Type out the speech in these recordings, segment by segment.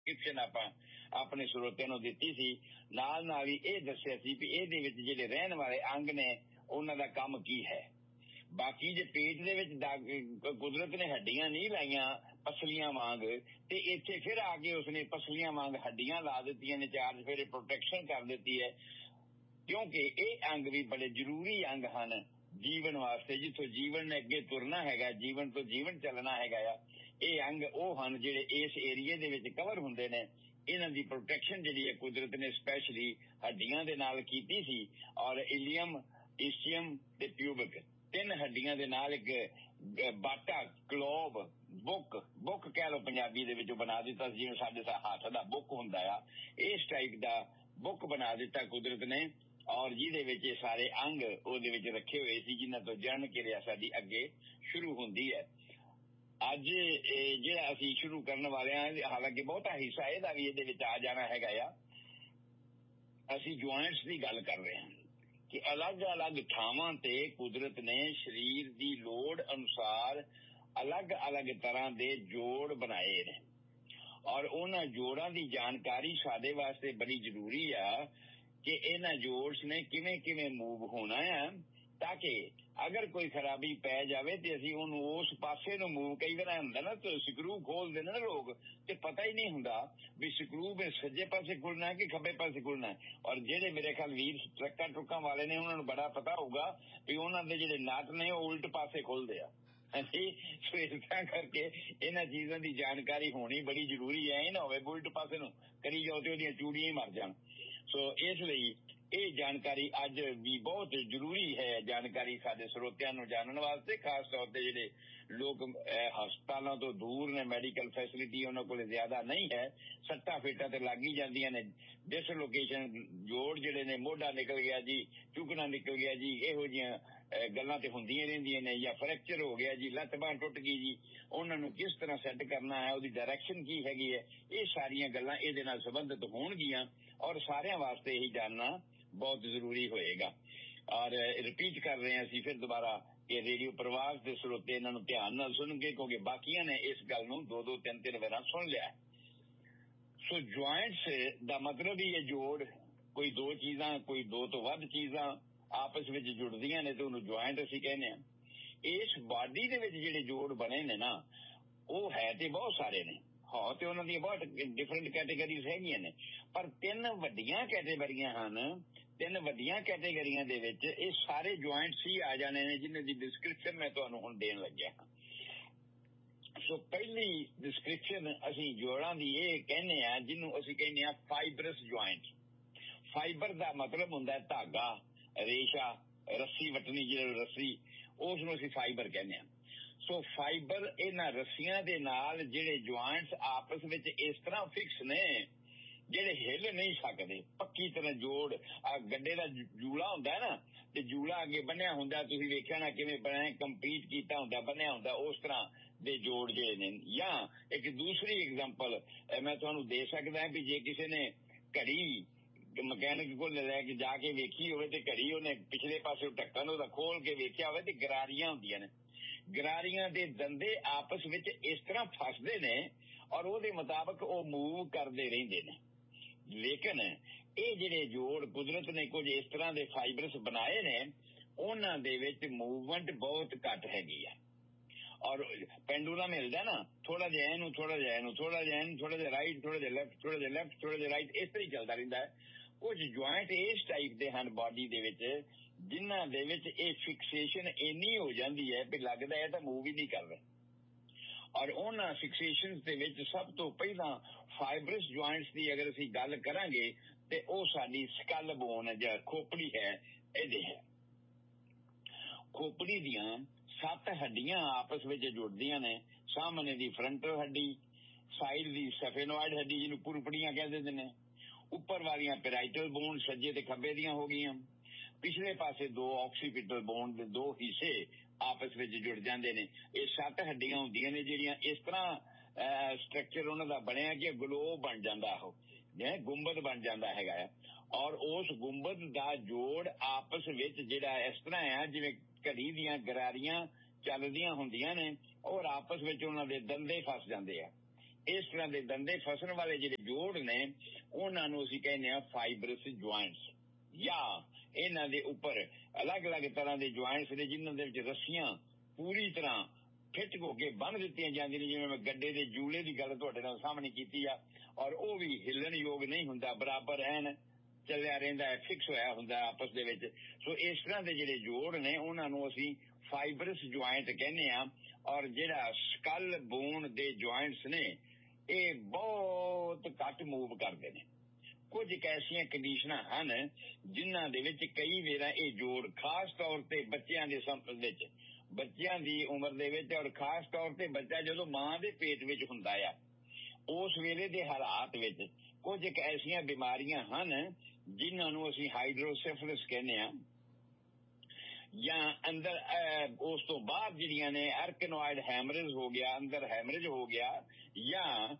Description ਆਪਾਂ ਆਪਣੇ ਸਰੋਤਿਆਂ ਨੂੰ ਦਿੱਤੀ ਸੀ। ਨਾਲ ਹੀ ਇਹ ਦੱਸਿਆ ਸੀ ਵੀ ਇਹਦੇ ਵਿੱਚ ਜਿਹੜੇ ਰਹਿਣ ਵਾਲੇ ਅੰਗ ਨੇ ਉਹਨਾਂ ਦਾ ਕੰਮ ਕੀ ਹੈ। ਬਾਕੀ ਜੇ ਪੇਟ ਦੇ ਵਿੱਚ ਕੁਦਰਤ ਨੇ ਹੱਡੀਆਂ ਨਹੀਂ ਲਾਈਆਂ ਪਸਲੀਆਂ ਵਾਂਗ, ਤੇ ਇੱਥੇ ਫਿਰ ਆ ਕੇ ਉਸਨੇ ਪਸਲੀਆਂ ਵਾਂਗ ਹੱਡੀਆਂ ਲਾ ਦਿੱਤੀਆਂ ਨੇ ਚਾਰ, ਫਿਰ ਪ੍ਰੋਟੈਕਸ਼ਨ ਕਰ ਦਿੱਤੀ ਹੈ। ਕਿਉਂਕਿ ਇਹ ਅੰਗ ਵੀ ਬੜੇ ਜ਼ਰੂਰੀ ਅੰਗ ਹਨ ਜੀਵਨ ਵਾਸਤੇ। ਜਿੱਥੋਂ ਜੀਵਨ ਨੇ ਅੱਗੇ ਤੁਰਨਾ ਹੈਗਾ, ਜੀਵਨ ਤੋਂ ਜੀਵਨ ਚੱਲਣਾ ਹੈਗਾ ਆ, ਇਹ ਅੰਗ ਉਹ ਹਨ ਜਿਹੜੇ ਇਸ ਏਰੀਏ ਦੇ ਵਿੱਚ ਕਵਰ ਹੁੰਦੇ ਨੇ। ਇਹਨਾਂ ਦੀ ਪ੍ਰੋਟੈਕਸ਼ਨ ਜਿਹੜੀ ਹੈ ਕੁਦਰਤ ਨੇ ਸਪੈਸ਼ਲੀ ਹੱਡੀਆਂ ਦੇ ਨਾਲ ਕੀਤੀ ਸੀ। ਔਰ ਇਲੀਅਮ, ਇਸਚੀਅਮ ਤੇ ਪਿਊਬਿਕ, ਤਿੰਨ ਹੱਡੀਆਂ ਦੇ ਨਾਲ ਇੱਕ ਬਾਟਾ, ਕਲੋਬ, ਬੁੱਕ ਕਹਿ ਲਓ ਪੰਜਾਬੀ ਦੇ ਵਿੱਚ ਬਣਾ ਦਿੱਤਾ, ਜਿਵੇਂ ਸਾਡੇ ਹੱਥ ਦਾ ਬੁੱਕ ਹੁੰਦਾ ਆ, ਇਸ ਟਾਈਪ ਦਾ ਬੁੱਕ ਬਣਾ ਦਿੱਤਾ ਕੁਦਰਤ ਨੇ। ਔਰ ਜਿਹਦੇ ਵਿੱਚ ਇਹ ਸਾਰੇ ਅੰਗ ਉਹਦੇ ਵਿੱਚ ਰੱਖੇ ਹੋਏ ਸੀ, ਜਿਨ੍ਹਾਂ ਤੋਂ ਜਨਮ ਕਿਰਿਆ ਸਾਡੀ ਅੱਗੇ ਸ਼ੁਰੂ ਹੁੰਦੀ ਹੈ। ਅੱਜ ਜਿਹੜਾ ਅਸੀਂ ਸ਼ੁਰੂ ਕਰਨ ਵਾਲੇ ਹਾਂ, ਹਾਲਾਂਕਿ ਬਹੁਤਾ ਹਿੱਸਾ ਇਹਦਾ ਵੀ ਇਹਦੇ ਵਿੱਚ ਆ ਜਾਣਾ ਹੈਗਾ ਆ। ਅਸੀਂ ਜੁਆਇੰਟਸ ਦੀ ਗੱਲ ਕਰ ਰਹੇ ਹਾਂ ਕਿ ਅਲੱਗ-ਅਲੱਗ ਥਾਵਾਂ ਤੇ ਕੁਦਰਤ ਨੇ ਸਰੀਰ ਦੀ ਲੋੜ ਅਨੁਸਾਰ ਅਲੱਗ-ਅਲੱਗ ਤਰ੍ਹਾਂ ਦੇ ਜੋੜ ਬਣਾਏ ਨੇ। ਔਰ ਉਹਨਾਂ ਜੋੜਾਂ ਦੀ ਜਾਣਕਾਰੀ ਸਾਡੇ ਵਾਸਤੇ ਬੜੀ ਜ਼ਰੂਰੀ ਆ ਕਿ ਇਹਨਾਂ ਜੋੜਸ ਨੇ ਕਿਵੇਂ ਕਿਵੇਂ ਮੂਵ ਹੋਣਾ ਆ, ਤਾਂ ਕਿ ਅਗਰ ਕੋਈ ਖਰਾਬੀ ਪੈ ਜਾਵੇ ਤੇ ਅਸੀਂ ਉਹਨੂੰ ਉਸ ਪਾਸੇ ਨੂੰ ਮੂਵ। ਕਈ ਵਾਰ ਹੁੰਦਾ ਨਾ ਸਕਰੂ ਖੋਲਦੇ ਨੇ ਨਾ ਲੋਕ, ਤੇ ਪਤਾ ਹੀ ਨਹੀਂ ਹੁੰਦਾ ਵੀ ਸਕਰੂ ਸੱਜੇ ਪਾਸੇ ਖੁੱਲਣਾ ਕਿ ਖੱਬੇ ਪਾਸੇ ਖੁੱਲਣਾ। ਔਰ ਜਿਹੜੇ ਮੇਰੇ ਖਿਆਲ ਵੀਰ ਟਰੱਕਾਂ ਟਰੁੱਕਾਂ ਵਾਲੇ ਨੇ ਉਹਨਾਂ ਨੂੰ ਬੜਾ ਪਤਾ ਹੋਊਗਾ ਵੀ ਉਹਨਾਂ ਦੇ ਜਿਹੜੇ ਨਟ ਨੇ ਉਹ ਉਲਟ ਪਾਸੇ ਖੁੱਲਦੇ ਆ। ਸੋ ਇਸ ਤਰ੍ਹਾਂ ਕਰਕੇ ਇਹਨਾਂ ਚੀਜ਼ਾਂ ਦੀ ਜਾਣਕਾਰੀ ਹੋਣੀ ਬੜੀ ਜ਼ਰੂਰੀ ਹੈ। ਇਹ ਨਾ ਹੋਵੇ ਉਲਟ ਪਾਸੇ ਨੂੰ ਕਰੀ ਜਾਓ ਤੇ ਉਹਦੀਆਂ ਚੂੜੀਆਂ ਹੀ ਮਰ ਜਾਣ। ਸੋ ਇਸ ਲਈ ਇਹ ਜਾਣਕਾਰੀ ਅੱਜ ਵੀ ਬਹੁਤ ਜ਼ਰੂਰੀ ਹੈ, ਜਾਣਕਾਰੀ ਸਾਡੇ ਸਰੋਤਿਆਂ ਨੂੰ ਜਾਣਨ ਵਾਸਤੇ। ਖਾਸ ਤੌਰ ਤੇ ਜਿਹੜੇ ਲੋਕ ਹਸਪਤਾਲਾਂ ਤੋਂ ਦੂਰ ਨੇ, ਮੈਡੀਕਲ ਫੈਸਿਲਿਟੀ ਉਹਨਾਂ ਕੋਲ ਜ਼ਿਆਦਾ ਨਹੀਂ ਹੈ, ਸੱਟਾਂ ਫੇਟਾਂ ਤੇ ਲੱਗ ਹੀ ਜਾਂਦੀਆਂ ਨੇ। ਡਿਸਲੋਕੇਸ਼ਨ, ਜੋੜ ਜਿਹੜੇ ਨੇ, ਮੋਢਾ ਨਿਕਲ ਗਿਆ ਜੀ, ਚੁੱਕਣਾ ਨਿਕਲ ਗਿਆ ਜੀ, ਇਹੋ ਜਿਹੀਆਂ ਗੱਲਾਂ ਤੇ ਹੁੰਦੀਆਂ ਰਹਿੰਦੀਆਂ ਨੇ। ਜਾਂ ਫ੍ਰੈਕਚਰ ਹੋ ਗਿਆ ਜੀ, ਲੱਤ ਬਾਂਹ ਟੁੱਟ ਗਈ ਜੀ, ਉਹਨਾਂ ਨੂੰ ਕਿਸ ਤਰ੍ਹਾਂ ਸੈੱਟ ਕਰਨਾ ਹੈ, ਉਹਦੀ ਡਾਇਰੈਕਸ਼ਨ ਕੀ ਹੈਗੀ ਹੈ, ਇਹ ਸਾਰੀਆਂ ਗੱਲਾਂ ਇਹਦੇ ਨਾਲ ਸੰਬੰਧਿਤ ਹੋਣਗੀਆਂ। ਔਰ ਸਾਰਿਆਂ ਵਾਸਤੇ ਇਹੀ ਜਾਣਨਾ ਬਹੁਤ ਜ਼ਰੂਰੀ ਹੋਏਗਾ। ਔਰ ਰਿਪੀਟ ਕਰ ਰਹੇ ਹਾਂ ਅਸੀਂ ਫਿਰ ਦੁਬਾਰਾ ਕਿ ਰੇਡੀਓ ਪ੍ਰਵਾਸ ਦੇ ਸਰੋਤੇ ਇਹਨਾਂ ਨੂੰ ਧਿਆਨ ਨਾਲ ਸੁਣਨਗੇ, ਕਿਉਂਕਿ ਬਾਕੀਆਂ ਨੇ ਇਸ ਗੱਲ ਨੂੰ 2-2, 3-3 ਵਾਰਾਂ ਸੁਣ ਲਿਆ। ਸੋ ਜੁਆਇੰਟਸ ਦਾ ਮਤਲਬ ਹੀ ਇਹ ਜੋੜ, ਕੋਈ ਦੋ ਚੀਜ਼ਾਂ, ਕੋਈ ਦੋ ਤੋਂ ਵੱਧ ਚੀਜ਼ਾਂ ਆਪਸ ਵਿੱਚ ਜੁੜਦੀਆਂ ਨੇ ਤੇ ਉਹਨੂੰ ਜੁਆਇੰਟ ਅਸੀਂ ਕਹਿੰਦੇ ਹਾਂ। ਇਸ ਬਾਡੀ ਦੇ ਵਿੱਚ ਜਿਹੜੇ ਜੋੜ ਬਣੇ ਨੇ ਨਾ, ਉਹ ਹੈ ਤੇ ਬਹੁਤ ਸਾਰੇ ਨੇ, ਹਾਂ, ਤੇ ਉਹਨਾਂ ਦੀਆਂ ਬਹੁਤ ਡਿਫਰੈਂਟ ਕੈਟੇਗਰੀਜ਼ ਹੈਗੀਆਂ ਨੇ, ਪਰ ਤਿੰਨ ਵੱਡੀਆਂ ਕੈਟੇਗਰੀਆਂ ਹਨ। ਤਿੰਨ ਵੱਡੀਆਂ ਕੈਟੇਗਰੀਆਂ ਦੇ ਵਿੱਚ ਇਹ ਸਾਰੇ ਜੁਆਇੰਟਸ ਹੀ ਆ ਜਾਣੇ ਨੇ, ਜਿਨ੍ਹਾਂ ਦੀ ਡਿਸਕ੍ਰਿਪਸ਼ਨ ਮੈਂ ਤੁਹਾਨੂੰ ਹੁਣ ਦੇਣ ਲੱਗਿਆ ਹਾਂ। ਸੋ ਪਹਿਲੀ ਡਿਸਕ੍ਰਿਪਸ਼ਨ ਅਸੀਂ ਜੋੜਾਂ ਦੀ ਇਹ ਕਹਿੰਦੇ ਆ, ਜਿਹਨੂੰ ਅਸੀਂ ਕਹਿੰਦੇ ਆ ਫਾਈਬਰਸ ਜੁਆਇੰਟ। ਫਾਈਬਰ ਦਾ ਮਤਲਬ ਹੁੰਦਾ ਧਾਗਾ, ਰੇਸ਼ਾ, ਰੱਸੀ ਵੱਟਣੀ, ਜਿਹੜੀ ਰੱਸੀ, ਉਸ ਨੂੰ ਅਸੀਂ ਫਾਈਬਰ ਕਹਿੰਦੇ ਆ। ਸੋ ਫਾਈਬਰ, ਇਹਨਾਂ ਰੱਸੀਆਂ ਦੇ ਨਾਲ ਜਿਹੜੇ ਜੁਆਇੰਟਸ ਆਪਸ ਵਿੱਚ ਇਸ ਤਰ੍ਹਾਂ ਫਿਕਸ ਨੇ ਜਿਹੜੇ ਹਿੱਲ ਨਹੀਂ ਸਕਦੇ, ਪੱਕੀ ਤਰ੍ਹਾਂ ਜੋੜ। ਆ ਗੱਡੇ ਦਾ ਜੂਲਾ ਹੁੰਦਾ ਨਾ, ਤੇ ਜੂਲਾ ਅੱਗੇ ਬੰਨਿਆ ਹੁੰਦਾ, ਤੁਸੀਂ ਵੇਖਿਆ ਨਾ ਕਿਵੇਂ ਬਣਿਆ, ਕੰਪਲੀਟ ਕੀਤਾ ਹੁੰਦਾ, ਬੰਨਿਆ ਹੁੰਦਾ, ਉਸ ਤਰ੍ਹਾਂ ਦੇ ਜੋੜ ਜਿਹੜੇ ਨੇ। ਜਾਂ ਇੱਕ ਦੂਸਰੀ ਐਗਜ਼ਾਮਪਲ ਮੈਂ ਤੁਹਾਨੂੰ ਦੇ ਸਕਦਾ ਵੀ ਜੇ ਕਿਸੇ ਨੇ ਘੜੀ ਮਕੈਨਿਕ ਕੋਲ ਲੈ ਕੇ ਜਾ ਕੇ ਵੇਖੀ ਹੋਵੇ ਤੇ ਘੜੀ ਉਹਨੇ ਪਿਛਲੇ ਪਾਸੇ ਢੱਕਣ ਉਹਦਾ ਖੋਲ ਕੇ ਵੇਖਿਆ ਹੋਵੇ ਤੇ ਗਰਾਰੀਆਂ ਹੁੰਦੀਆਂ ਨੇ। ਗਰਾਰੀਆਂ ਦੇ ਦੰਦੇ ਆਪਸ ਵਿੱਚ ਇਸ ਤਰ੍ਹਾਂ ਫਸਦੇ ਨੇ ਔਰ ਉਹਦੇ ਮੁਤਾਬਕ ਉਹ ਮੂਵ ਕਰਦੇ ਰਹਿੰਦੇ ਨੇ। ਲੇਕਿਨ ਇਹ ਜਿਹੜੇ ਜੋੜ ਕੁਦਰਤ ਨੇ ਕੁਝ ਇਸ ਤਰ੍ਹਾਂ ਦੇ ਫਾਈਬਰਸ ਬਣਾਏ ਨੇ, ਉਹਨਾਂ ਦੇ ਵਿੱਚ ਮੂਵਮੈਂਟ ਬਹੁਤ ਘੱਟ ਹੈਗੀ ਆ। ਔਰ ਪੈਂਡੂਲਮ ਮਿਲਦਾ ਨਾ, ਥੋੜਾ ਜਿਹਾ ਇਹਨੂੰ, ਥੋੜਾ ਜਿਹਾ ਇਹਨੂੰ, ਥੋੜਾ ਜਿਹਾ ਇਹਨੂੰ, ਥੋੜਾ ਜਿਹਾ ਰਾਈਟ, ਥੋੜਾ ਜਿਹਾ ਲੈਫਟ, ਥੋੜਾ ਜਿਹਾ ਲੈਫਟ, ਥੋੜਾ ਜਿਹਾ ਰਾਈਟ, ਇਸ ਤਰ੍ਹਾਂ ਹੀ ਚੱਲਦਾ ਰਹਿੰਦਾ ਹੈ। ਕੁਝ ਜੁਆਇੰਟ ਇਸ ਟਾਈਪ ਦੇ ਹਨ ਬਾਡੀ ਦੇ ਵਿੱਚ, ਜਿਨ੍ਹਾਂ ਦੇ ਵਿੱਚ ਇਹ ਫਿਕਸੇਸ਼ਨ ਇੰਨੀ ਹੋ ਜਾਂਦੀ ਹੈ ਵੀ ਲੱਗਦਾ ਹੈ ਤਾਂ ਮੂਵ ਹੀ ਨਹੀਂ ਕਰ ਰਹੇ। ਔਰ ਉਹਨਾਂ ਫਿਕਸੇਸ਼ਨ ਦੇ ਵਿੱਚ ਸਭ ਤੋਂ ਪਹਿਲਾਂ ਫਾਈਬਰਸ ਜੁਆਇੰਟਸ ਦੀ ਅਗਰ ਅਸੀਂ ਗੱਲ ਕਰਾਂਗੇ ਤੇ ਉਹ ਸਾਡੀ ਸਕਲ ਬੋਨ ਜਾਂ ਖੋਪੜੀ ਹੈ, ਇਹਦੇ ਹੈ। ਖੋਪੜੀ ਦੀਆਂ 7 ਹੱਡੀਆਂ ਆਪਸ ਵਿੱਚ ਜੁੜਦੀਆਂ ਨੇ। ਸਾਹਮਣੇ ਦੀ ਫਰੰਟਲ ਹੱਡੀ, ਸਾਈਡ ਦੀ ਸਫੇਨੋਇਡ ਹੱਡੀ ਜਿਹਨੂੰ ਪੁਰਪੜੀਆਂ ਕਹਿ ਦਿੰਦੇ ਨੇ, ਉੱਪਰ ਵਾਲੀਆਂ ਪੈਰਾਈਟਲ ਬੋਨ ਸੱਜੇ ਤੇ ਖੱਬੇ ਦੀਆਂ ਹੋ ਗਈਆਂ, ਪਿਛਲੇ ਪਾਸੇ 2 ਆਕਸੀਪਿਟਲ ਬੋਨ ਦੇ 2 ਹਿੱਸੇ ਆਪਸ ਵਿੱਚ ਜੁੜ ਜਾਂਦੇ ਨੇ। ਇਹ 7 ਹੱਡੀਆਂ ਹੁੰਦੀਆਂ ਨੇ ਜਿਹੜੀਆਂ ਇਸ ਤਰ੍ਹਾਂ ਸਟਰਕਚਰ ਉਹਨਾਂ ਦਾ ਬਣਿਆ ਕਿ ਗਲੋਬ ਬਣ ਜਾਂਦਾ, ਉਹ ਜਿਵੇਂ ਗੁੰਬਦ ਬਣ ਜਾਂਦਾ ਹੈਗਾ ਆ। ਔਰ ਉਸ ਗੁੰਬਦ ਦਾ ਜੋੜ ਆਪਸ ਵਿੱਚ ਜਿਹੜਾ ਇਸ ਤਰ੍ਹਾਂ ਆ ਜਿਵੇਂ ਘੜੀ ਦੀਆਂ ਗਰਾਰੀਆਂ ਚੱਲਦੀਆਂ ਹੁੰਦੀਆਂ ਨੇ ਔਰ ਆਪਸ ਵਿੱਚ ਉਹਨਾਂ ਦੇ ਦੰਦੇ ਫਸ ਜਾਂਦੇ ਆ। ਇਸ ਤਰ੍ਹਾਂ ਦੇ ਦੰਦੇ ਫਸਣ ਵਾਲੇ ਜਿਹੜੇ ਜੋੜ ਨੇ ਉਹਨਾਂ ਨੂੰ ਅਸੀਂ ਕਹਿੰਦੇ ਹਾਂ ਫਾਈਬਰਸ ਜੁਆਇੰਟਸ, ਜਾਂ ਇਹਨਾਂ ਦੇ ਉੱਪਰ ਅਲੱਗ-ਅਲੱਗ ਤਰ੍ਹਾਂ ਦੇ ਜੁਆਇੰਟਸ ਨੇ ਜਿਨ੍ਹਾਂ ਦੇ ਵਿੱਚ ਰੱਸੀਆਂ ਪੂਰੀ ਤਰ੍ਹਾਂ ਫਿੱਟ ਹੋ ਕੇ ਬੰਨ੍ਹ ਦਿੱਤੀਆਂ ਜਾਂਦੀਆਂ ਨੇ। ਜਿਵੇਂ ਮੈਂ ਗੱਡੇ ਦੇ ਜੂਲੇ ਦੀ ਗੱਲ ਤੁਹਾਡੇ ਨਾਲ ਸਾਹਮਣੇ ਕੀਤੀ ਆ, ਔਰ ਉਹ ਵੀ ਹਿੱਲਣ ਯੋਗ ਨਹੀਂ ਹੁੰਦਾ, ਬਰਾਬਰ ਐਨ ਚੱਲਿਆ ਰਹਿੰਦਾ ਹੈ, ਫਿਕਸ ਹੋਇਆ ਹੁੰਦਾ ਆਪਸ ਦੇ ਵਿੱਚ। ਸੋ ਇਸ ਤਰ੍ਹਾਂ ਦੇ ਜਿਹੜੇ ਜੋੜ ਨੇ ਉਹਨਾਂ ਨੂੰ ਅਸੀਂ ਫਾਈਬਰਸ ਜੁਆਇੰਟ ਕਹਿੰਦੇ ਆ। ਔਰ ਜਿਹੜਾ ਸਕਲ ਬੋਨ ਦੇ ਜੁਆਇੰਟਸ ਨੇ ਇਹ ਬਹੁਤ ਘੱਟ ਮੂਵ ਕਰਦੇ ਨੇ। ਕੁਝ ਇੱਕ ਐਸੀਆਂ ਕੰਡੀਸ਼ਨਾਂ ਹਨ ਜਿਨ੍ਹਾਂ ਦੇ ਵਿੱਚ ਕਈ ਵਾਰ ਇਹ ਜੋੜ ਖਾਸ ਤੌਰ ਤੇ ਬੱਚਿਆਂ ਦੇ ਵਿੱਚ, ਬੱਚਿਆਂ ਦੀ ਉਮਰ ਦੇ ਵਿੱਚ, ਔਰ ਖਾਸ ਤੌਰ ਤੇ ਬੱਚਾ ਜਦੋਂ ਮਾਂ ਦੇ ਪੇਟ ਵਿੱਚ ਹੁੰਦਾ ਆ ਉਸ ਵੇਲੇ ਦੇ ਹਾਲਾਤ ਵਿੱਚ ਕੁਝ ਇੱਕ ਐਸੀਆਂ ਬਿਮਾਰੀਆਂ ਹਨ ਜਿਨ੍ਹਾਂ ਨੂੰ ਅਸੀਂ ਹਾਈਡਰੋਸੈਫਲਸ ਕਹਿੰਦੇ ਆ, ਜਾਂ ਅੰਦਰ ਉਸ ਤੋਂ ਬਾਅਦ ਜਿਹੜੀਆਂ ਨੇ ਆਰਕਨੋਇਡ ਹੈਮਰੇਜ ਹੋ ਗਿਆ, ਅੰਦਰ ਹੈਮਰੇਜ ਹੋ ਗਿਆ, ਜਾਂ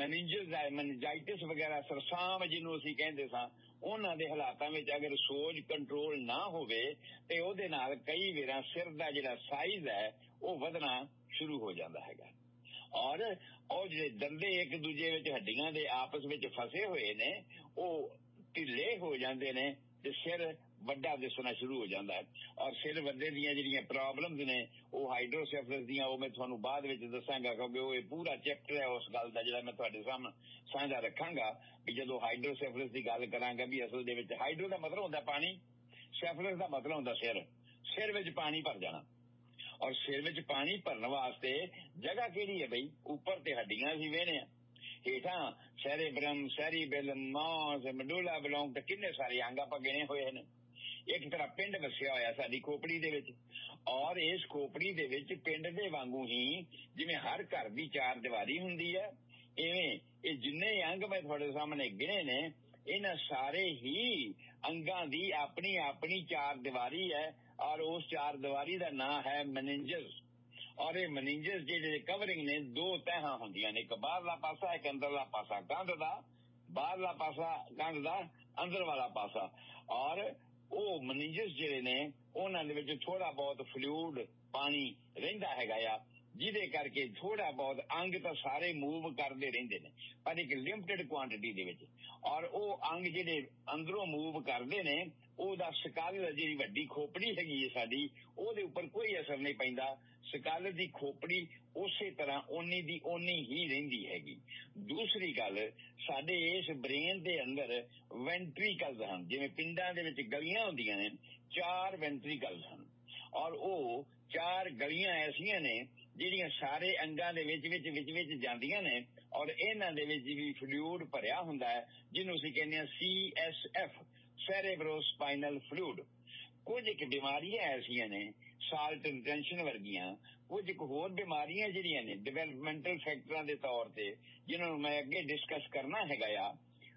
ਮੈਨਿੰਜਾਈਟਿਸ ਵਗੈਰਾ, ਸਰਸਾਮ ਜਿਹਨੂੰ ਅਸੀਂ ਕਹਿੰਦੇ ਸਾਂ, ਉਹਨਾਂ ਦੇ ਹਾਲਾਤਾਂ ਵਿੱਚ ਅਗਰ ਸੋਜ ਕੰਟਰੋਲ ਨਾ ਹੋਵੇ ਤੇ ਉਹਦੇ ਨਾਲ ਕਈ ਵਾਰ ਸਿਰ ਦਾ ਜਿਹੜਾ ਸਾਈਜ਼ ਹੈ ਉਹ ਵਧਣਾ ਸ਼ੁਰੂ ਹੋ ਜਾਂਦਾ ਹੈਗਾ। ਔਰ ਉਹ ਜਿਹੜੇ ਦੰਦੇ ਇੱਕ ਦੂਜੇ ਵਿੱਚ ਹੱਡੀਆਂ ਦੇ ਆਪਸ ਵਿੱਚ ਫਸੇ ਹੋਏ ਨੇ ਉਹ ਢਿੱਲੇ ਹੋ ਜਾਂਦੇ ਨੇ ਤੇ ਸਿਰ ਵੱਡਾ ਦਿਸਣਾ ਸ਼ੁਰੂ ਹੋ ਜਾਂਦਾ ਹੈ। ਔਰ ਸਿਰ ਵੱਡੇ ਦੀਆਂ ਜਿਹੜੀਆਂ ਪ੍ਰੋਬਲਮਸ ਨੇ ਉਹ ਹਾਈਡਰੋਸੈਫਲਸ ਦੀਆਂ, ਉਹ ਮੈਂ ਤੁਹਾਨੂੰ ਬਾਅਦ ਵਿੱਚ ਦੱਸਾਂਗਾ, ਕਿਉਂਕਿ ਉਹ ਇਹ ਪੂਰਾ ਚੈਪਟਰ ਹੈ ਉਸ ਗੱਲ ਦਾ ਜਿਹੜਾ ਮੈਂ ਤੁਹਾਡੇ ਸਾਹਮਣੇ ਸਾਂਝਾ ਰੱਖਾਂਗਾ। ਵੀ ਜਦੋਂ ਹਾਈਡਰੋਸੈਫਲਸ ਦੀ ਗੱਲ ਕਰਾਂਗਾ ਵੀ ਅਸਲ ਦੇ ਵਿੱਚ ਹਾਈਡਰੋ ਦਾ ਮਤਲਬ ਹੁੰਦਾ ਪਾਣੀ, ਸੈਫਲਸ ਦਾ ਮਤਲਬ ਹੁੰਦਾ ਸਿਰ ਵਿੱਚ ਪਾਣੀ ਭਰ ਜਾਣਾ। ਔਰ ਸਿਰ ਵਿੱਚ ਪਾਣੀ ਭਰਨ ਵਾਸਤੇ ਜਗ੍ਹਾ ਕਿਹੜੀ ਹੈ ਬਈ? ਉੱਪਰ ਤੇ ਹੱਡੀਆਂ ਅਸੀਂ ਵੇਹਨੇ ਆ, ਹੇਠਾਂ ਸੈਰੇਬਰਮ, ਸੈਰੀਬੈਲਮ, ਮਾਸ, ਮੈਡੂਲਾ ਬਲੌਂਗ ਤੇ ਕਿੰਨੇ ਸਾਰੇ ਅੰਗ ਆਪਾਂ ਗਿਣੇ ਹੋਏ ਨੇ। ਇੱਕ ਤਰ੍ਹਾਂ ਪਿੰਡ ਵਸਿਆ ਹੋਇਆ ਸਾਡੀ ਖੋਪੜੀ ਦੇ ਵਿੱਚ, ਔਰ ਇਸ ਖੋਪੜੀ ਦੇ ਵਿੱਚ ਪਿੰਡ ਦੇ ਵਾਂਗੂ ਹੀ ਜਿਵੇਂ ਹਰ ਘਰ ਦੀ ਚਾਰ ਦੀਵਾਰੀ ਹੁੰਦੀ ਹੈ, ਇਵੇਂ ਇਹ ਜਿੰਨੇ ਅੰਗ ਮੈਂ ਤੁਹਾਡੇ ਸਾਹਮਣੇ ਗਿਣੇ ਨੇ ਇਹਨਾਂ ਸਾਰੇ ਹੀ ਅੰਗਾਂ ਦੀ ਆਪਣੀ ਆਪਣੀ ਚਾਰ ਦੀਵਾਰੀ ਹੈ। ਔਰ ਉਸ ਚਾਰ ਦੀਵਾਰੀ ਦਾ ਨਾਂ ਹੈ ਮੈਨਿੰਜਸ। ਔਰ ਇਹ ਮੈਨਿੰਜਸ ਜਿਹੜੇ ਕਵਰਿੰਗ ਨੇ ਦੋ ਤਹਾਂ ਹੁੰਦੀਆਂ ਨੇ, ਇੱਕ ਬਾਹਰਲਾ ਪਾਸਾ, ਇੱਕ ਅੰਦਰਲਾ ਪਾਸਾ ਕੰਧ ਦਾ, ਬਾਹਰਲਾ ਪਾਸਾ ਕੰਧ ਦਾ, ਅੰਦਰ ਵਾਲਾ ਪਾਸਾ। ਔਰ ਉਹ ਮੈਨਿੰਜਸ ਜਿਹੜੇ ਨੇ ਉਹਨਾਂ ਦੇ ਵਿੱਚ ਥੋੜਾ ਬਹੁਤ ਫਲੂਇਡ ਪਾਣੀ ਰਹਿੰਦਾ ਹੈਗਾ ਆ, ਜਿਹਦੇ ਕਰਕੇ ਥੋੜਾ ਬਹੁਤ ਅੰਗ ਤਾਂ ਸਾਰੇ ਮੂਵ ਕਰਦੇ ਰਹਿੰਦੇ ਨੇ ਪਰ ਇੱਕ ਲਿਮਟਿਡ ਕੁਆਂਟੀਟੀ ਦੇ ਵਿੱਚ। ਔਰ ਉਹ ਅੰਗ ਜਿਹੜੇ ਅੰਦਰੋਂ ਮੂਵ ਕਰਦੇ ਨੇ ਉਹਦਾ ਸਕਲ, ਜਿਹੜੀ ਵੱਡੀ ਖੋਪੜੀ ਹੈਗੀ ਹੈ ਸਾਡੀ, ਉਹਦੇ ਉੱਪਰ ਕੋਈ ਅਸਰ ਨਹੀਂ ਪੈਂਦਾ। ਸਕਲ ਦੀ ਖੋਪੜੀ ਉਸੇ ਤਰ੍ਹਾਂ ਓਨੀ ਦੀ ਓਨੀ ਹੀ ਰਹਿੰਦੀ ਹੈਗੀ। ਦੂਸਰੀ ਗੱਲ, ਸਾਡੇ ਇਸ ਬ੍ਰੇਨ ਦੇ ਅੰਦਰ ਵੈਂਟਰੀਕਲਸ ਹਨ, ਜਿਵੇਂ ਪਿੰਡਾਂ ਦੇ ਵਿੱਚ ਗਲੀਆਂ ਹੁੰਦੀਆਂ ਨੇ, 4 ਵੈਂਟਰੀਕਲਸ ਹਨ। ਔਰ ਉਹ 4 ਗਲੀਆਂ ਐਸੀਆਂ ਨੇ ਜਿਹੜੀਆਂ ਸਾਰੇ ਅੰਗਾਂ ਦੇ ਵਿੱਚ ਜਾਂਦੀਆਂ ਨੇ, ਔਰ ਇਹਨਾਂ ਦੇ ਵਿੱਚ ਵੀ ਫਲੂਇਡ ਭਰਿਆ ਹੁੰਦਾ ਹੈ ਜਿਹਨੂੰ ਅਸੀਂ ਕਹਿੰਦੇ ਹਾਂ CSF, ਸੈਰੇਬਰੋਸਪਾਈਨਲ ਫਲੂਇਡ। ਕੁਝ ਇੱਕ ਬਿਮਾਰੀਆਂ ਐਸੀਆਂ ਨੇ ਸਾਲਟ ਰਿਟੈਂਸ਼ਨ ਵਰਗੀਆਂ, ਕੁਝ ਇੱਕ ਹੋਰ ਬਿਮਾਰੀਆਂ ਜਿਹੜੀਆਂ ਨੇ ਡਿਵੈਲਪਮੈਂਟਲ ਫੈਕਟਰਾਂ ਦੇ ਤੌਰ ਤੇ, ਜਿਹਨਾਂ ਨੂੰ ਮੈਂ ਅੱਗੇ ਡਿਸਕਸ ਕਰਨਾ ਹੈਗਾ ਆ,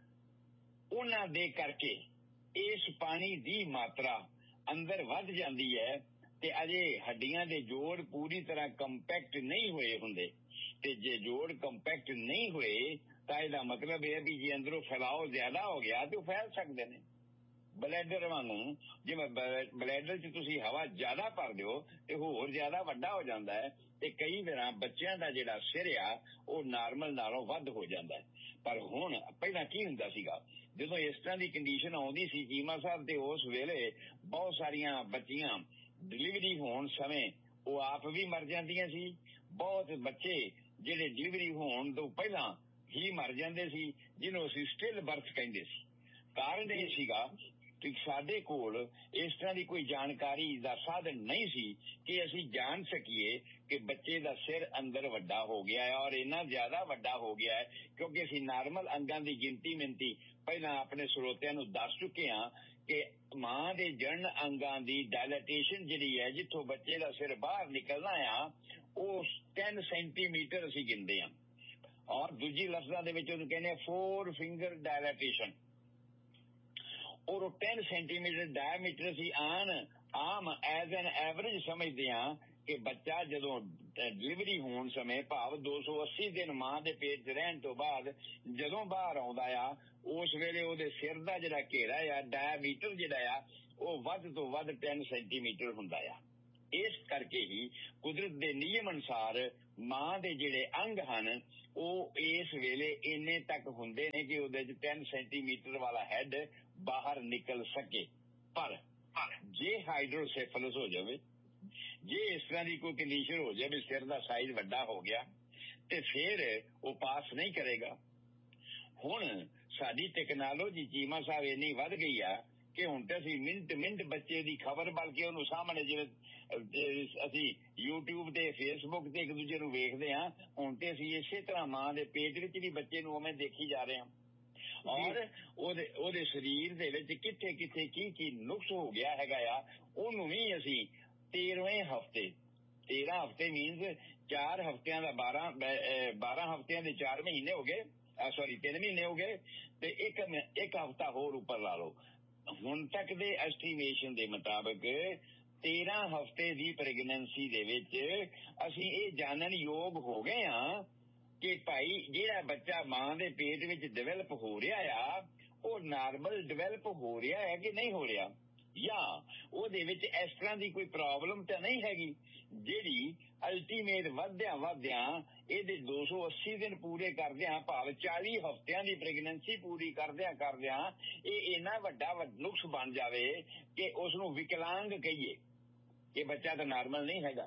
ਉਹਨਾਂ ਦੇ ਕਰਕੇ ਇਸ ਪਾਣੀ ਦੀ ਮਾਤਰਾ ਅੰਦਰ ਵੱਧ ਜਾਂਦੀ ਹੈ ਤੇ ਅਜੇ ਹੱਡੀਆਂ ਦੇ ਜੋੜ ਪੂਰੀ ਤਰ੍ਹਾਂ ਕੰਪੈਕਟ ਨਹੀਂ ਹੋਏ ਹੁੰਦੇ। ਤੇ ਜੇ ਜੋੜ ਕੰਪੈਕਟ ਨਹੀਂ ਹੋਏ ਤਾਂ ਇਹਦਾ ਮਤਲਬ ਇਹ ਵੀ ਜੇ ਅੰਦਰੋਂ ਫੈਲਾਓ ਜ਼ਿਆਦਾ ਹੋ ਗਿਆ ਤੇ ਉਹ ਫੈਲ ਸਕਦੇ ਨੇ। ਬਲੈਡਰ ਵਾਂਗੂ, ਜਿਵੇਂ ਬਲੈਡਰ 'ਚ ਤੁਸੀਂ ਹਵਾ ਜ਼ਿਆਦਾ ਭਰ ਦਿਓ ਤੇ ਹੋਰ ਜ਼ਿਆਦਾ ਵੱਡਾ ਹੋ ਜਾਂਦਾ ਹੈ। ਤੇ ਕਈ ਵਾਰ ਬੱਚਿਆਂ ਦਾ ਜਿਹੜਾ ਸਿਰ ਆ ਉਹ ਨਾਰਮਲ ਨਾਲੋਂ ਵੱਧ ਹੋ ਜਾਂਦਾ ਹੈ। ਪਰ ਹੁਣ ਪਹਿਲਾਂ ਕੀ ਹੁੰਦਾ ਸੀਗਾ, ਜਦੋਂ ਇਸ ਤਰ੍ਹਾਂ ਦੀ ਕੰਡੀਸ਼ਨ ਆਉਂਦੀ ਸੀ ਚੀਮਾ ਸਾਹਿਬ, ਤੇ ਉਸ ਵੇਲੇ ਬਹੁਤ ਸਾਰੀਆਂ ਬੱਚੀਆਂ ਡਿਲੀਵਰੀ ਹੋਣ ਸਮੇਂ ਉਹ ਆਪ ਵੀ ਮਰ ਜਾਂਦੀਆਂ ਸੀ। ਬਹੁਤ ਬੱਚੇ ਜਿਹੜੇ ਡਿਲੀਵਰੀ ਹੋਣ ਤੋਂ ਪਹਿਲਾਂ ਹੀ ਮਰ ਜਾਂਦੇ ਸੀ, ਜਿਹਨੂੰ ਅਸੀਂ ਸਟਿਲ ਬਰਥ ਕਹਿੰਦੇ ਸੀ। ਕਾਰਨ ਇਹ ਸੀਗਾ ਕਿ ਸਾਡੇ ਕੋਲ ਇਸ ਤਰ੍ਹਾਂ ਦੀ ਕੋਈ ਜਾਣਕਾਰੀ ਦਾ ਸਾਧਨ ਨਹੀਂ ਸੀ ਕਿ ਅਸੀਂ ਜਾਣ ਸਕੀਏ ਕਿ ਬੱਚੇ ਦਾ ਸਿਰ ਅੰਦਰ ਵੱਡਾ ਹੋ ਗਿਆ ਹੈ, ਔਰ ਇੰਨਾ ਜ਼ਿਆਦਾ ਵੱਡਾ ਹੋ ਗਿਆ ਹੈ ਕਿਉਂਕਿ ਅਸੀਂ ਨਾਰਮਲ ਅੰਗਾਂ ਦੀ ਗਿਣਤੀ ਪਹਿਲਾਂ ਆਪਣੇ ਸਰੋਤਿਆਂ ਨੂੰ ਦੱਸ ਚੁੱਕੇ ਹਾਂ ਕਿ ਮਾਂ ਦੇ ਜਣਨ ਅੰਗਾਂ ਦੀ ਡਾਇਲੇਟੇਸ਼ਨ ਜਿਹੜੀ ਹੈ, ਜਿੱਥੋਂ ਬੱਚੇ ਦਾ ਸਿਰ ਬਾਹਰ ਨਿਕਲਣਾ ਆ, ਉਹ 10 ਸੈਂਟੀਮੀਟਰ ਅਸੀਂ ਗਿਣਦੇ ਹਾਂ। ਔਰ ਦੂਜੀ ਲਫ਼ਜ਼ਾਂ ਦੇ ਵਿੱਚ ਉਹਨੂੰ ਕਹਿੰਦੇ ਆ 4 ਫਿੰਗਰ ਡਾਇਲੇਟੇਸ਼ਨ। ਔਰ ਉਹ 10 ਸੈਂਟੀਮੀਟਰ ਡਾਇਮੀਟਰ ਅਸੀਂ ਆਮ ਐਜ਼ ਐਨ ਐਵਰੇਜ ਸਮਝਦੇ ਹਾਂ ਕਿ ਬੱਚਾ ਜਦੋਂ ਡਿਲੀਵਰੀ ਹੋਣ ਸਮੇਂ, ਭਾਵ 280 ਦਿਨ ਮਾਂ ਦੇ ਪੇਟ 'ਚ ਰਹਿਣ ਤੋਂ ਬਾਅਦ ਜਦੋਂ ਬਾਹਰ ਆਉਂਦਾ ਆ, ਉਸ ਵੇਲੇ ਉਹਦੇ ਸਿਰ ਦਾ ਜਿਹੜਾ ਘੇਰਾ ਆ, ਡਾਇਮੀਟਰ ਜਿਹੜਾ ਆ, ਉਹ ਵੱਧ ਤੋਂ ਵੱਧ 10 ਸੈਂਟੀਮੀਟਰ ਹੁੰਦਾ ਆ। ਇਸ ਕਰਕੇ ਹੀ ਕੁਦਰਤ ਦੇ ਨਿਯਮ ਅਨੁਸਾਰ ਮਾਂ ਦੇ ਜਿਹੜੇ ਅੰਗ ਹਨ ਉਹ ਇਸ ਵੇਲੇ ਇੰਨੇ ਤੱਕ ਹੁੰਦੇ ਨੇ ਕਿ ਉਹਦੇ 'ਚ 10 ਸੈਂਟੀਮੀਟਰ ਵਾਲਾ ਹੈਡ ਬਾਹਰ ਨਿਕਲ ਸਕੇ। ਪਰ ਜੇ ਹਾਈਡਰੋਸੈਫਲਸ ਹੋ ਜਾਵੇ, ਜੇ ਇਸ ਤਰ੍ਹਾਂ ਦੀ ਕੋਈ ਕੰਡੀਸ਼ਨ ਹੋ ਜਾਵੇ ਸਿਰ ਦਾ ਸਾਈਜ਼ ਵੱਡਾ ਹੋ ਗਿਆ, ਤੇ ਫਿਰ ਉਹ ਪਾਸ ਨਹੀਂ ਕਰੇਗਾ। ਹੁਣ ਸਾਡੀ ਟੈਕਨੋਲੋਜੀ ਚੀਮਾ ਸਾਹਿਬ ਇੰਨੀ ਵੱਧ ਗਈ ਆ ਕਿ ਹੁਣ ਤੇ ਅਸੀਂ ਮਿੰਟ ਬੱਚੇ ਦੀ ਖਬਰ, ਬਲਕਿ ਉਹਨੂੰ ਸਾਹਮਣੇ ਜਿਵੇਂ ਅਸੀਂ YouTube ਤੇ ਫੇਸਬੁੱਕ ਤੇ ਇੱਕ ਦੂਜੇ ਨੂੰ ਵੇਖਦੇ ਹਾਂ, ਹੁਣ ਤੇ ਅਸੀਂ ਇਸੇ ਤਰ੍ਹਾਂ ਮਾਂ ਦੇ ਪੇਟ ਵਿੱਚ ਵੀ ਬੱਚੇ ਨੂੰ ਉਵੇਂ ਦੇਖੀ ਜਾ ਰਹੇ ਹਾਂ। ਔਰ ਉਹਦੇ ਸਰੀਰ ਦੇ ਵਿੱਚ ਕਿੱਥੇ ਕਿੱਥੇ ਕੀ ਨੁਕਸ ਹੋ ਗਿਆ ਹੈਗਾ ਆ, ਉਹਨੂੰ ਵੀ ਅਸੀਂ 13ਵੇਂ ਹਫ਼ਤੇ, 13 ਹਫ਼ਤੇ ਮੀਨਸ 4 ਹਫ਼ਤਿਆਂ ਦਾ 12 ਹਫ਼ਤਿਆਂ ਦੇ 4 ਮਹੀਨੇ ਹੋ ਗਏ, 3 ਮਹੀਨੇ ਹੋ ਗਏ, ਤੇ ਇੱਕ ਹਫ਼ਤਾ ਹੋਰ ਉੱਪਰ ਲਾ ਲਓ। ਹੁਣ ਤੱਕ ਦੇ ਐਸਟੀਮੇਸ਼ਨ ਦੇ ਮੁਤਾਬਕ 13 ਹਫ਼ਤੇ ਦੀ ਪ੍ਰੈਗਨੈਂਸੀ ਦੇ ਵਿੱਚ ਅਸੀਂ ਇਹ ਜਾਣਨ ਯੋਗ ਹੋ ਗਏ ਹਾਂ ਕਿ ਭਾਈ ਜਿਹੜਾ ਬੱਚਾ ਮਾਂ ਦੇ ਪੇਟ ਵਿੱਚ ਡਿਵੈਲਪ ਹੋ ਰਿਹਾ ਆ, ਉਹ ਨਾਰਮਲ ਡਿਵੈਲਪ ਹੋ ਰਿਹਾ ਹੈ ਕਿ ਨਹੀਂ ਹੋ ਰਿਹਾ, ਜਾਂ ਉਹਦੇ ਵਿੱਚ ਇਸ ਤਰ੍ਹਾਂ ਦੀ ਕੋਈ ਪ੍ਰੋਬਲਮ ਤਾਂ ਨਹੀਂ ਹੈਗੀ ਜਿਹੜੀ ਅਲਟੀਮੇਟ ਵਧਦਿਆਂ ਇਹਦੇ 280 ਦਿਨ ਪੂਰੇ ਕਰਦਿਆਂ, ਭਾਵ 40 ਹਫ਼ਤਿਆਂ ਦੀ ਪ੍ਰੈਗਨੈਂਸੀ ਪੂਰੀ ਕਰਦਿਆਂ ਇਹ ਇੰਨਾ ਵੱਡਾ ਨੁਕਸ ਬਣ ਜਾਵੇ ਕਿ ਉਸ ਨੂੰ ਵਿਕਲਾਂਗ ਕਹੀਏ ਕਿ ਬੱਚਾ ਤਾਂ ਨਾਰਮਲ ਨਹੀਂ ਹੈਗਾ।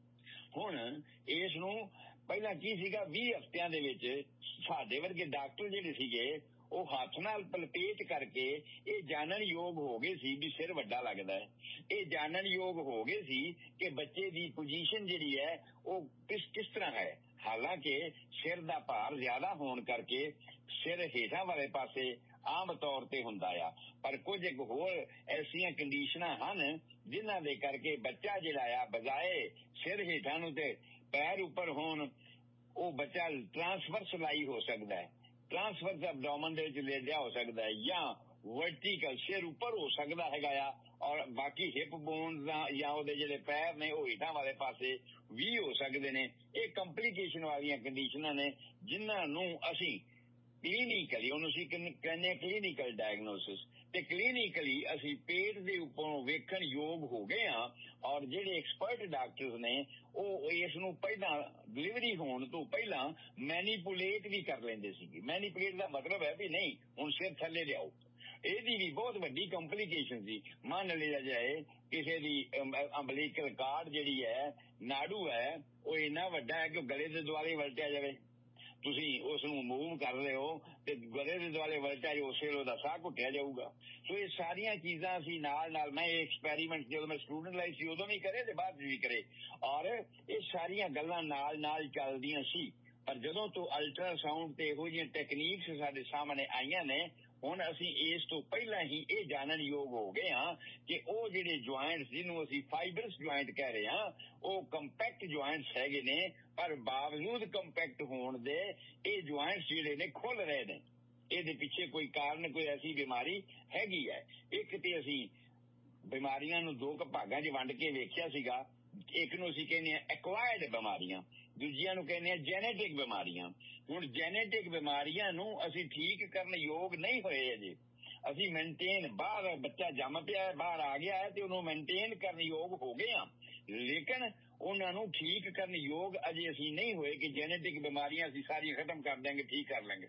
ਹੁਣ ਇਸ ਨੂੰ ਪਹਿਲਾਂ ਕੀ ਸੀਗਾ, 20 ਹਫ਼ਤਿਆਂ ਦੇ ਵਿੱਚ ਸਾਡੇ ਵਰਗੇ ਡਾਕਟਰ ਜਿਹੜੇ ਸੀਗੇ ਉਹ ਹੱਥ ਨਾਲ ਪਲਪੇਟ ਕਰਕੇ ਇਹ ਜਾਣਨ ਯੋਗ ਹੋ ਗਏ ਸੀ ਵੀ ਸਿਰ ਵੱਡਾ ਲੱਗਦਾ ਹੈ, ਇਹ ਜਾਣਨ ਯੋਗ ਹੋ ਗਏ ਸੀ ਕਿ ਬੱਚੇ ਦੀ ਪੋਜੀਸ਼ਨ ਜਿਹੜੀ ਹੈ ਉਹ ਕਿਸ ਤਰ੍ਹਾਂ ਹੈ। ਹਾਲਾਂਕਿ ਸਿਰ ਦਾ ਭਾਰ ਜ਼ਿਆਦਾ ਹੋਣ ਕਰਕੇ ਸਿਰ ਹੇਠਾਂ ਵਾਲੇ ਪਾਸੇ ਆਮ ਤੌਰ ਤੇ ਹੁੰਦਾ ਆ, ਪਰ ਕੁਝ ਹੋਰ ਐਸੀਆਂ ਕੰਡੀਸ਼ਨਾਂ ਹਨ ਜਿਨ੍ਹਾਂ ਦੇ ਕਰਕੇ ਬੱਚਾ ਜਿਹੜਾ ਆ ਬਜਾਏ ਸਿਰ ਹੇਠਾਂ ਨੂੰ ਤੇ ਪੈਰ ਉੱਪਰ ਹੋਣ, ਉਹ ਬੱਚਾ ਟ੍ਰਾਂਸਵਰਸ ਲਾਈ ਹੋ ਸਕਦਾ ਹੈ, ਟ੍ਰਾਂਸਵਰਸ ਐਬਡੋਮਨ ਦੇ ਵਿੱਚ ਲੇਟਿਆ ਹੋ ਸਕਦਾ ਹੈ, ਜਾਂ ਵਰਟੀਕਲ ਸਿਰ ਉੱਪਰ ਹੋ ਸਕਦਾ ਹੈਗਾ ਆ, ਔਰ ਬਾਕੀ ਹਿਪ ਬੋਨਸ ਜਾਂ ਉਹਦੇ ਜਿਹੜੇ ਪੈਰ ਨੇ ਉਹ ਹੇਠਾਂ ਵਾਲੇ ਪਾਸੇ ਵੀ ਹੋ ਸਕਦੇ ਨੇ। ਇਹ ਕੰਪਲੀਕੇਸ਼ਨ ਵਾਲੀਆਂ ਕੰਡੀਸ਼ਨਾਂ ਨੇ ਜਿਨ੍ਹਾਂ ਨੂੰ ਅਸੀਂ ਕਲੀਨਿਕਲੀ, ਉਹਨੂੰ ਅਸੀਂ ਕਹਿੰਦੇ ਹਾਂ ਕਲੀਨਿਕਲ ਡਾਇਗਨੋਸਿਸ, ਤੇ ਕਲੀਨਿਕਲੀ ਅਸੀਂ ਪੇਟ ਦੇ ਉੱਪਰੋਂ ਵੇਖਣ ਯੋਗ ਹੋ ਗਏ ਹਾਂ। ਔਰ ਜਿਹੜੇ ਐਕਸਪਰਟ ਡਾਕਟਰਸ ਨੇ ਉਹ ਇਸ ਨੂੰ ਪਹਿਲਾਂ ਡਿਲੀਵਰੀ ਹੋਣ ਤੋਂ ਪਹਿਲਾਂ ਮੈਨੀਪੂਲੇਟ ਵੀ ਕਰ ਲੈਂਦੇ ਸੀਗੇ। ਮੈਨੀਪੂਲੇਟ ਦਾ ਮਤਲਬ ਹੈ ਵੀ ਨਹੀਂ ਹੁਣ ਸਿਰ ਥੱਲੇ ਲਿਆਓ, ਇਹਦੀ ਵੀ ਬਹੁਤ ਵੱਡੀ ਕੰਪਲੀਕੇਸ਼ਨ ਸੀ। ਮੰਨ ਲਿਆ ਜਾਏ ਕਿਸੇ ਦੀ ਅੰਬਲੀਕਲ ਕਾਰਡ ਜਿਹੜੀ ਹੈ, ਨਾੜੂ ਹੈ, ਉਹ ਇੰਨਾ ਵੱਡਾ ਹੈ ਕਿ ਗਲੇ ਦੇ ਦੁਆਲੇ ਵਲਟਿਆ ਜਾਵੇ, ਤੁਸੀਂ ਉਸ ਨੂੰ ਮੂਵ ਕਰ ਰਹੇ ਹੋ ਤੇ ਗਲੇ ਦੇ ਦੁਆਲੇ ਵਲਟਿਆ ਜਾਏ, ਉਸੇ ਵੇਲੇ ਉਹਦਾ ਸਾਹ ਘੁੱਟਿਆ ਜਾਊਗਾ। ਸੋ ਇਹ ਸਾਰੀਆਂ ਚੀਜ਼ਾਂ ਅਸੀਂ ਨਾਲ ਮੈਂ ਇਹ ਐਕਸਪੈਰੀਮੈਂਟ ਜਦੋਂ ਮੈਂ ਸਟੂਡੈਂਟ ਲਾਈਫ ਸੀ ਉਦੋਂ ਵੀ ਕਰੇ ਤੇ ਬਾਅਦ ਵੀ ਕਰੇ, ਔਰ ਇਹ ਸਾਰੀਆਂ ਗੱਲਾਂ ਨਾਲ ਚੱਲਦੀਆਂ ਸੀ। ਪਰ ਜਦੋਂ ਤੋਂ ਅਲਟਰਾਸਾਊਂਡ ਤੇ ਇਹੋ ਜਿਹੀਆਂ ਟੈਕਨੀਕਸ ਸਾਡੇ ਸਾਹਮਣੇ ਆਈਆਂ ਨੇ, ਹੁਣ ਅਸੀਂ ਇਸ ਤੋਂ ਪਹਿਲਾਂ ਹੀ ਇਹ ਜਾਣਨ ਯੋਗ ਹੋ ਗਏ ਹਾਂ ਕਿ ਉਹ ਜਿਹੜੇ ਜੁਆਇੰਟਸ ਜਿਹਨੂੰ ਅਸੀਂ ਫਾਈਬਰਸ ਜੁਆਇੰਟ ਕਹਿ ਰਹੇ ਹਾਂ, ਉਹ ਕੰਪੈਕਟ ਜੁਆਇੰਟਸ ਹੈਗੇ ਨੇ, ਪਰ ਬਾਵਜੂਦ ਕੰਪੈਕਟ ਹੋਣ ਦੇ ਇਹ ਜੁਆਇੰਟਸ ਜਿਹੜੇ ਨੇ ਖੁੱਲ ਰਹੇ ਨੇ। ਇਹਦੇ ਪਿੱਛੇ ਕੋਈ ਕਾਰਨ, ਕੋਈ ਐਸੀ ਬਿਮਾਰੀ ਹੈਗੀ ਹੈ। ਇੱਕ ਤੇ ਅਸੀਂ ਬਿਮਾਰੀਆਂ ਨੂੰ 2 ਭਾਗਾਂ 'ਚ ਵੰਡ ਕੇ ਵੇਖਿਆ ਸੀਗਾ, ਇੱਕ ਨੂੰ ਅਸੀਂ ਕਹਿੰਦੇ ਹਾਂ ਐਕਵਾਇਰਡ ਬਿਮਾਰੀਆਂ, ਦੂਜਿਆਂ ਨੂੰ ਕਹਿੰਦੇ ਹਾਂ ਜੈਨੇਟਿਕ ਬਿਮਾਰੀਆਂ। ਹੁਣ ਜੈਨੇਟਿਕ ਬਿਮਾਰੀਆਂ ਨੂੰ ਅਸੀਂ ਠੀਕ ਕਰਨ ਯੋਗ ਨਹੀਂ ਹੋਏ ਅਜੇ। ਅਸੀਂ ਮੇਨਟੇਨ, ਬਾਹਰ ਬੱਚਾ ਜੰਮ ਪਿਆ, ਬਾਹਰ ਆ ਗਿਆ ਹੈ ਤੇ ਉਹਨੂੰ ਮੇਨਟੇਨ ਕਰਨ ਯੋਗ ਹੋ ਗਏ ਹਾਂ, ਲੇਕਿਨ ਉਹਨਾਂ ਨੂੰ ਠੀਕ ਕਰਨ ਯੋਗ ਅਜੇ ਅਸੀਂ ਨਹੀਂ ਹੋਏ ਕਿ ਜੈਨੇਟਿਕ ਬਿਮਾਰੀਆਂ ਅਸੀਂ ਸਾਰੀਆਂ ਖਤਮ ਕਰ ਦਿਆਂਗੇ, ਠੀਕ ਕਰ ਲਾਂਗੇ।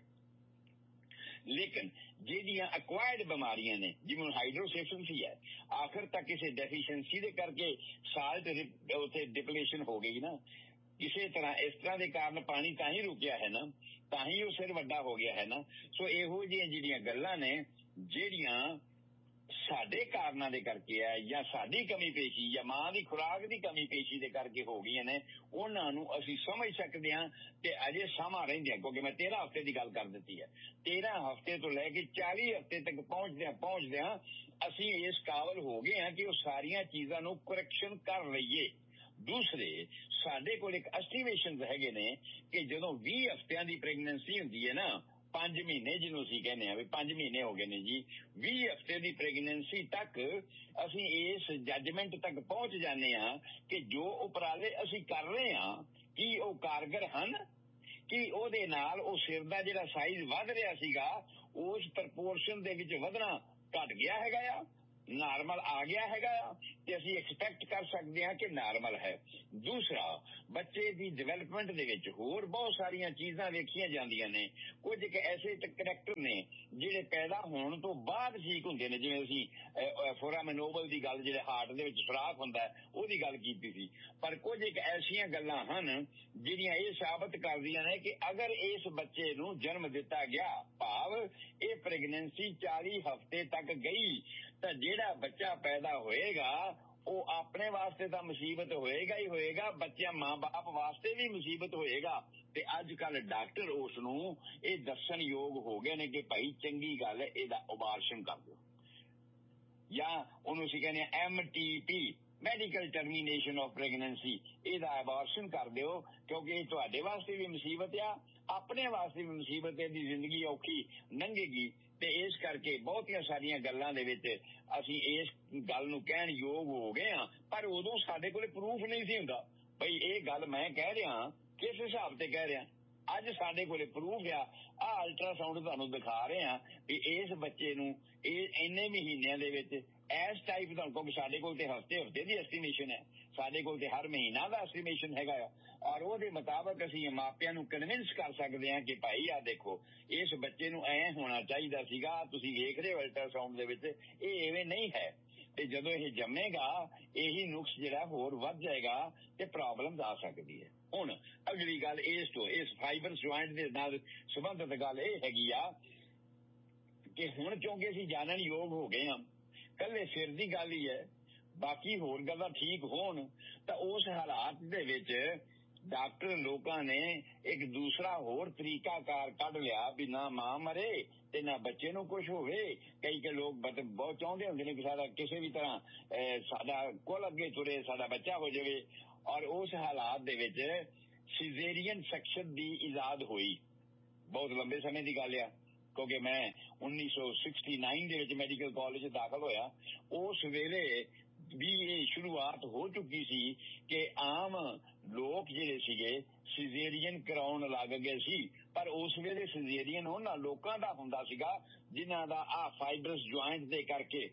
ਲੇਕਿਨ ਜਿਹੜੀਆਂ ਅਕਵਾਇਰਡ ਬਿਮਾਰੀਆਂ ਨੇ, ਜਿਵੇਂ ਹਾਈਡਰੋਸੈਫਲਸੀ ਹੈ, ਆਖਰ ਤੱਕ ਕਿਸੇ ਡੈਫੀਸ਼ੀਐਂਸੀ ਦੇ ਕਰਕੇ ਸਾਲਟ ਉੱਥੇ ਡਿਪਲੇਸ਼ਨ ਹੋ ਗਈ ਨਾ, ਕਿਸੇ ਤਰ੍ਹਾਂ ਇਸ ਤਰ੍ਹਾਂ ਦੇ ਕਾਰਨ ਪਾਣੀ ਤਾਂ ਹੀ ਰੁਕਿਆ ਹੈ ਨਾ, ਤਾਂ ਹੀ ਉਹ ਸਿਰ ਵੱਡਾ ਹੋ ਗਿਆ ਹੈ ਨਾ। ਸੋ ਇਹੋ ਜਿਹੀਆਂ ਜਿਹੜੀਆਂ ਗੱਲਾਂ ਨੇ ਜਿਹੜੀਆਂ ਸਾਡੇ ਕਾਰਨਾਂ ਦੇ ਕਰਕੇ ਹੈ, ਜਾਂ ਸਾਡੀ ਕਮੀ ਪੇਸ਼ੀ ਜਾਂ ਮਾਂ ਦੀ ਖੁਰਾਕ ਦੀ ਕਮੀ ਪੇਸ਼ੀ ਦੇ ਕਰਕੇ ਹੋ ਗਈਆਂ ਨੇ, ਉਹਨਾਂ ਨੂੰ ਅਸੀਂ ਸਮਝ ਸਕਦੇ ਹਾਂ ਤੇ ਅਜੇ ਸਮਾਂ ਰਹਿੰਦਿਆਂ, ਕਿਉਂਕਿ ਮੈਂ 13 ਹਫ਼ਤੇ ਦੀ ਗੱਲ ਕਰ ਦਿੱਤੀ ਹੈ, 13 ਹਫ਼ਤੇ ਤੋਂ ਲੈ ਕੇ 40 ਹਫ਼ਤੇ ਤੱਕ ਪਹੁੰਚਦਿਆਂ ਅਸੀਂ ਇਸ ਕਾਬਲ ਹੋ ਗਏ ਹਾਂ ਕਿ ਉਹ ਸਾਰੀਆਂ ਚੀਜ਼ਾਂ ਨੂੰ ਕਰੈਕਸ਼ਨ ਕਰ ਲਈਏ। ਦੂਸਰੇ, ਸਾਡੇ ਕੋਲ ਇੱਕ ਐਸਟੀਮੇਸ਼ਨ ਹੈਗੇ ਨੇ ਕਿ ਜਦੋਂ 20 ਹਫ਼ਤਿਆਂ ਦੀ ਪ੍ਰੈਗਨੈਂਸੀ ਹੁੰਦੀ ਹੈ ਨਾ, 5 ਮਹੀਨੇ ਜਿਹਨੂੰ ਅਸੀਂ ਕਹਿੰਦੇ ਹਾਂ ਵੀ 5 ਮਹੀਨੇ ਹੋ ਗਏ ਨੇ ਜੀ, 20 ਹਫ਼ਤੇ ਦੀ ਪ੍ਰੈਗਨੈਂਸੀ ਤੱਕ ਅਸੀਂ ਇਸ ਜੱਜਮੈਂਟ ਤੱਕ ਪਹੁੰਚ ਜਾਂਦੇ ਹਾਂ ਕਿ ਜੋ ਉਪਰਾਲੇ ਅਸੀਂ ਕਰ ਰਹੇ ਹਾਂ ਕੀ ਉਹ ਕਾਰਗਰ ਹਨ, ਕਿ ਉਹਦੇ ਨਾਲ ਉਹ ਸਿਰ ਦਾ ਜਿਹੜਾ ਸਾਈਜ਼ ਵੱਧ ਰਿਹਾ ਸੀਗਾ ਉਸ ਪ੍ਰਪੋਰਸ਼ਨ ਦੇ ਵਿੱਚ ਵਧਣਾ ਘਟ ਗਿਆ ਹੈਗਾ ਆ, ਨਾਰਮਲ ਆ ਗਿਆ ਹੈਗਾ ਤੇ ਅਸੀਂ ਐਕਸਪੈਕਟ ਕਰ ਸਕਦੇ ਹਾਂ ਕਿ ਨਾਰਮਲ ਹੈ। ਦੂਸਰਾ, ਬੱਚੇ ਦੀ ਡਿਵੈਲਪਮੈਂਟ ਦੇ ਵਿੱਚ ਹੋਰ ਬਹੁਤ ਸਾਰੀਆਂ ਚੀਜ਼ਾਂ ਵੇਖੀਆਂ ਜਾਂਦੀਆਂ ਨੇ। ਕੁਝ ਇੱਕ ਐਸੇ ਕਰੈਕਟਰ ਨੇ ਜਿਹੜੇ ਪੈਦਾ ਹੋਣ ਤੋਂ ਬਾਅਦ ਠੀਕ ਹੁੰਦੇ ਨੇ, ਜਿਵੇਂ ਅਸੀਂ ਫੋਰਾਮਨ ਨੋਬਲ ਦੀ ਗੱਲ, ਜਿਹੜੇ ਹਾਰਟ ਦੇ ਵਿੱਚ ਸੁਰਾਖ ਹੁੰਦਾ ਉਹਦੀ ਗੱਲ ਕੀਤੀ ਸੀ। ਪਰ ਕੁਝ ਇੱਕ ਐਸੀਆਂ ਗੱਲਾਂ ਹਨ ਜਿਹੜੀਆਂ ਇਹ ਸਾਬਤ ਕਰਦੀਆਂ ਨੇ ਕਿ ਅਗਰ ਇਸ ਬੱਚੇ ਨੂੰ ਜਨਮ ਦਿੱਤਾ ਗਿਆ, ਭਾਵ ਇਹ ਪ੍ਰੈਗਨੈਂਸੀ 40 ਹਫ਼ਤੇ ਤੱਕ ਗਈ, ਤਾਂ ਜਿਹੜਾ ਬੱਚਾ ਪੈਦਾ ਹੋਏਗਾ ਉਹ ਆਪਣੇ ਵਾਸਤੇ ਤਾਂ ਮੁਸੀਬਤ ਹੋਏਗਾ ਹੀ ਹੋਏਗਾ, ਬੱਚਿਆਂ ਮਾਂ ਬਾਪ ਵਾਸਤੇ ਵੀ ਮੁਸੀਬਤ ਹੋਏਗਾ। ਤੇ ਅੱਜ ਕੱਲ ਡਾਕਟਰ ਉਸ ਨੂੰ ਇਹ ਦੱਸਣ ਯੋਗ ਹੋ ਗਏ ਨੇ ਕਿ ਭਾਈ ਚੰਗੀ ਗੱਲ ਹੈ, ਇਹਦਾ ਅਬਾਰਸ਼ਨ ਕਰ ਦਿਓ, ਜਾਂ ਉਹਨੂੰ ਅਸੀਂ ਕਹਿੰਦੇ MTP, medical termination of pregnancy, ਇਹਦਾ ਅਬਾਰਸ਼ਨ ਕਰ ਦਿਓ, ਕਿਉਂਕਿ ਇਹ ਤੁਹਾਡੇ ਵਾਸਤੇ ਵੀ ਮੁਸੀਬਤ ਆ, ਆਪਣੇ ਵਾਸਤੇ ਵੀ ਮੁਸੀਬਤ ਹੈ, ਦੀ ਜ਼ਿੰਦਗੀ ਔਖੀ ਲੰਘੇਗੀ। ਤੇ ਇਸ ਕਰਕੇ ਬਹੁਤੀਆਂ ਸਾਰੀਆਂ ਗੱਲਾਂ ਦੇ ਵਿੱਚ ਅਸੀਂ ਇਸ ਗੱਲ ਨੂੰ ਕਹਿਣ ਯੋਗ ਹੋ ਗਏ ਹਾਂ, ਪਰ ਉਦੋਂ ਸਾਡੇ ਕੋਲ ਪ੍ਰੂਫ ਨਹੀਂ ਸੀ ਹੁੰਦਾ ਬਈ ਇਹ ਗੱਲ ਮੈਂ ਕਹਿ ਰਿਹਾ ਕਿਸ ਹਿਸਾਬ ਤੇ ਕਹਿ ਰਿਹਾ। ਅੱਜ ਸਾਡੇ ਕੋਲੇ ਪ੍ਰੂਫ ਆ, ਅਲਟਰਾਸਾਊਂਡ ਤੁਹਾਨੂੰ ਦਿਖਾ ਰਹੇ ਆ ਵੀ ਇਸ ਬੱਚੇ ਨੂੰ ਇਹ ਇੰਨੇ ਮਹੀਨਿਆਂ ਦੇ ਵਿੱਚ ਇਸ ਟਾਈਪ ਦਾ, ਕਿਉਂਕਿ ਸਾਡੇ ਕੋਲ ਤੇ ਹਫ਼ਤੇ ਦੀ ਐਸਟੀਮੇਸ਼ਨ ਹੈ, ਸਾਡੇ ਕੋਲ ਤੇ ਹਰ ਮਹੀਨਾ ਦਾ ਐਸਟੀਮੇਸ਼ਨ ਹੈਗਾ ਆ, ਔਰ ਉਹਦੇ ਮੁਤਾਬਕ ਅਸੀਂ ਮਾਪਿਆਂ ਨੂੰ ਕਨਵਿੰਸ ਕਰ ਸਕਦੇ ਹਾਂ ਕਿ ਭਾਈ ਆ ਦੇਖੋ ਇਸ ਬੱਚੇ ਨੂੰ ਐ ਹੋਣਾ ਚਾਹੀਦਾ ਸੀਗਾ, ਤੁਸੀਂ ਵੇਖ ਰਹੇ ਹੋ ਅਲਟਰਾਸਾਊਂਡ ਦੇ ਵਿੱਚ ਇਹ ਐਵੇਂ ਨਹੀਂ ਹੈ। ਤੇ ਜਦੋਂ ਇਹ ਜੰਮੇਗਾ ਇਹੀ ਨੁਕਸ ਜਿਹੜਾ ਹੋਰ ਵੱਧ ਜਾਏਗਾ ਤੇ ਪ੍ਰੋਬਲਮ ਆ ਸਕਦੀ ਹੈ। ਹੁਣ ਅਗਲੀ ਗੱਲ ਇਸ ਫਾਈਬਰਸ ਜੁਆਇੰਟ ਦੇ ਨਾਲ ਸੰਬੰਧਿਤ ਗੱਲ ਇਹ ਹੈਗੀ ਆ ਕਿ ਹੁਣ ਕਿਉਂਕਿ ਅਸੀਂ ਜਾਣਨ ਯੋਗ ਹੋ ਗਏ ਹਾਂ, ਕੱਲੇ ਸਿਰ ਦੀ ਗੱਲ ਹੀ ਹੈ, ਬਾਕੀ ਹੋਰ ਗੱਲਾਂ ਠੀਕ ਹੋਣ ਤਾਂ ਉਸ ਹਾਲਾਤ ਦੇ ਵਿੱਚ ਡਾਕਟਰ ਲੋਕਾਂ ਨੇ ਇੱਕ ਦੂਸਰਾ ਹੋਰ ਤਰੀਕਾਕਾਰ ਕੱਢ ਲਿਆ ਵੀ ਨਾ ਮਾਂ ਮਰੇ ਤੇ ਨਾ ਬੱਚੇ ਨੂੰ ਕੁਝ ਹੋਵੇ। ਕਈ ਲੋਕ ਬਹੁਤ ਚਾਹੁੰਦੇ ਹੁੰਦੇ ਨੇ ਕਿ ਸਾਡਾ ਕਿਸੇ ਵੀ ਤਰ੍ਹਾਂ ਸਾਡਾ ਕੁਲ ਅੱਗੇ ਤੁਰੇ, ਸਾਡਾ ਬੱਚਾ ਹੋ ਜਾਵੇ। ਔਰ ਉਸ ਹਾਲਾਤ ਦੇ ਵਿੱਚ ਸਿਜ਼ੇਰੀਅਨ ਸੈਕਸ਼ਨ ਦੀ ਇਜਾਦ ਹੋਈ, ਬਹੁਤ ਲੰਬੇ ਸਮੇਂ ਦੀ ਗੱਲ ਆ, ਕਿਉਂਕਿ ਮੈਂ 1969 ਦੇ ਵਿੱਚ ਮੈਡੀਕਲ ਕਾਲਜ ਦਾਖਲ ਹੋਇਆ, ਉਸ ਵੇਲੇ ਵੀ ਇਹ ਸ਼ੁਰੂਆਤ ਹੋ ਚੁੱਕੀ ਸੀ ਕਿ ਆਮ ਲੋਕ ਜਿਹੜੇ ਸੀਗੇ ਸਿਜ਼ੇਰੀਅਨ ਕਰਾਉਣ ਲੱਗ ਗਏ ਸੀ। ਪਰ ਉਸ ਵੇਲੇ ਸਿਜ਼ੇਰੀਅਨ ਉਹਨਾਂ ਲੋਕਾਂ ਦਾ ਹੁੰਦਾ ਸੀਗਾ ਜਿਨ੍ਹਾਂ ਦਾ ਫਾਈਬਰਸ ਜੁਆਇੰਟ ਦੇ ਕਰਕੇ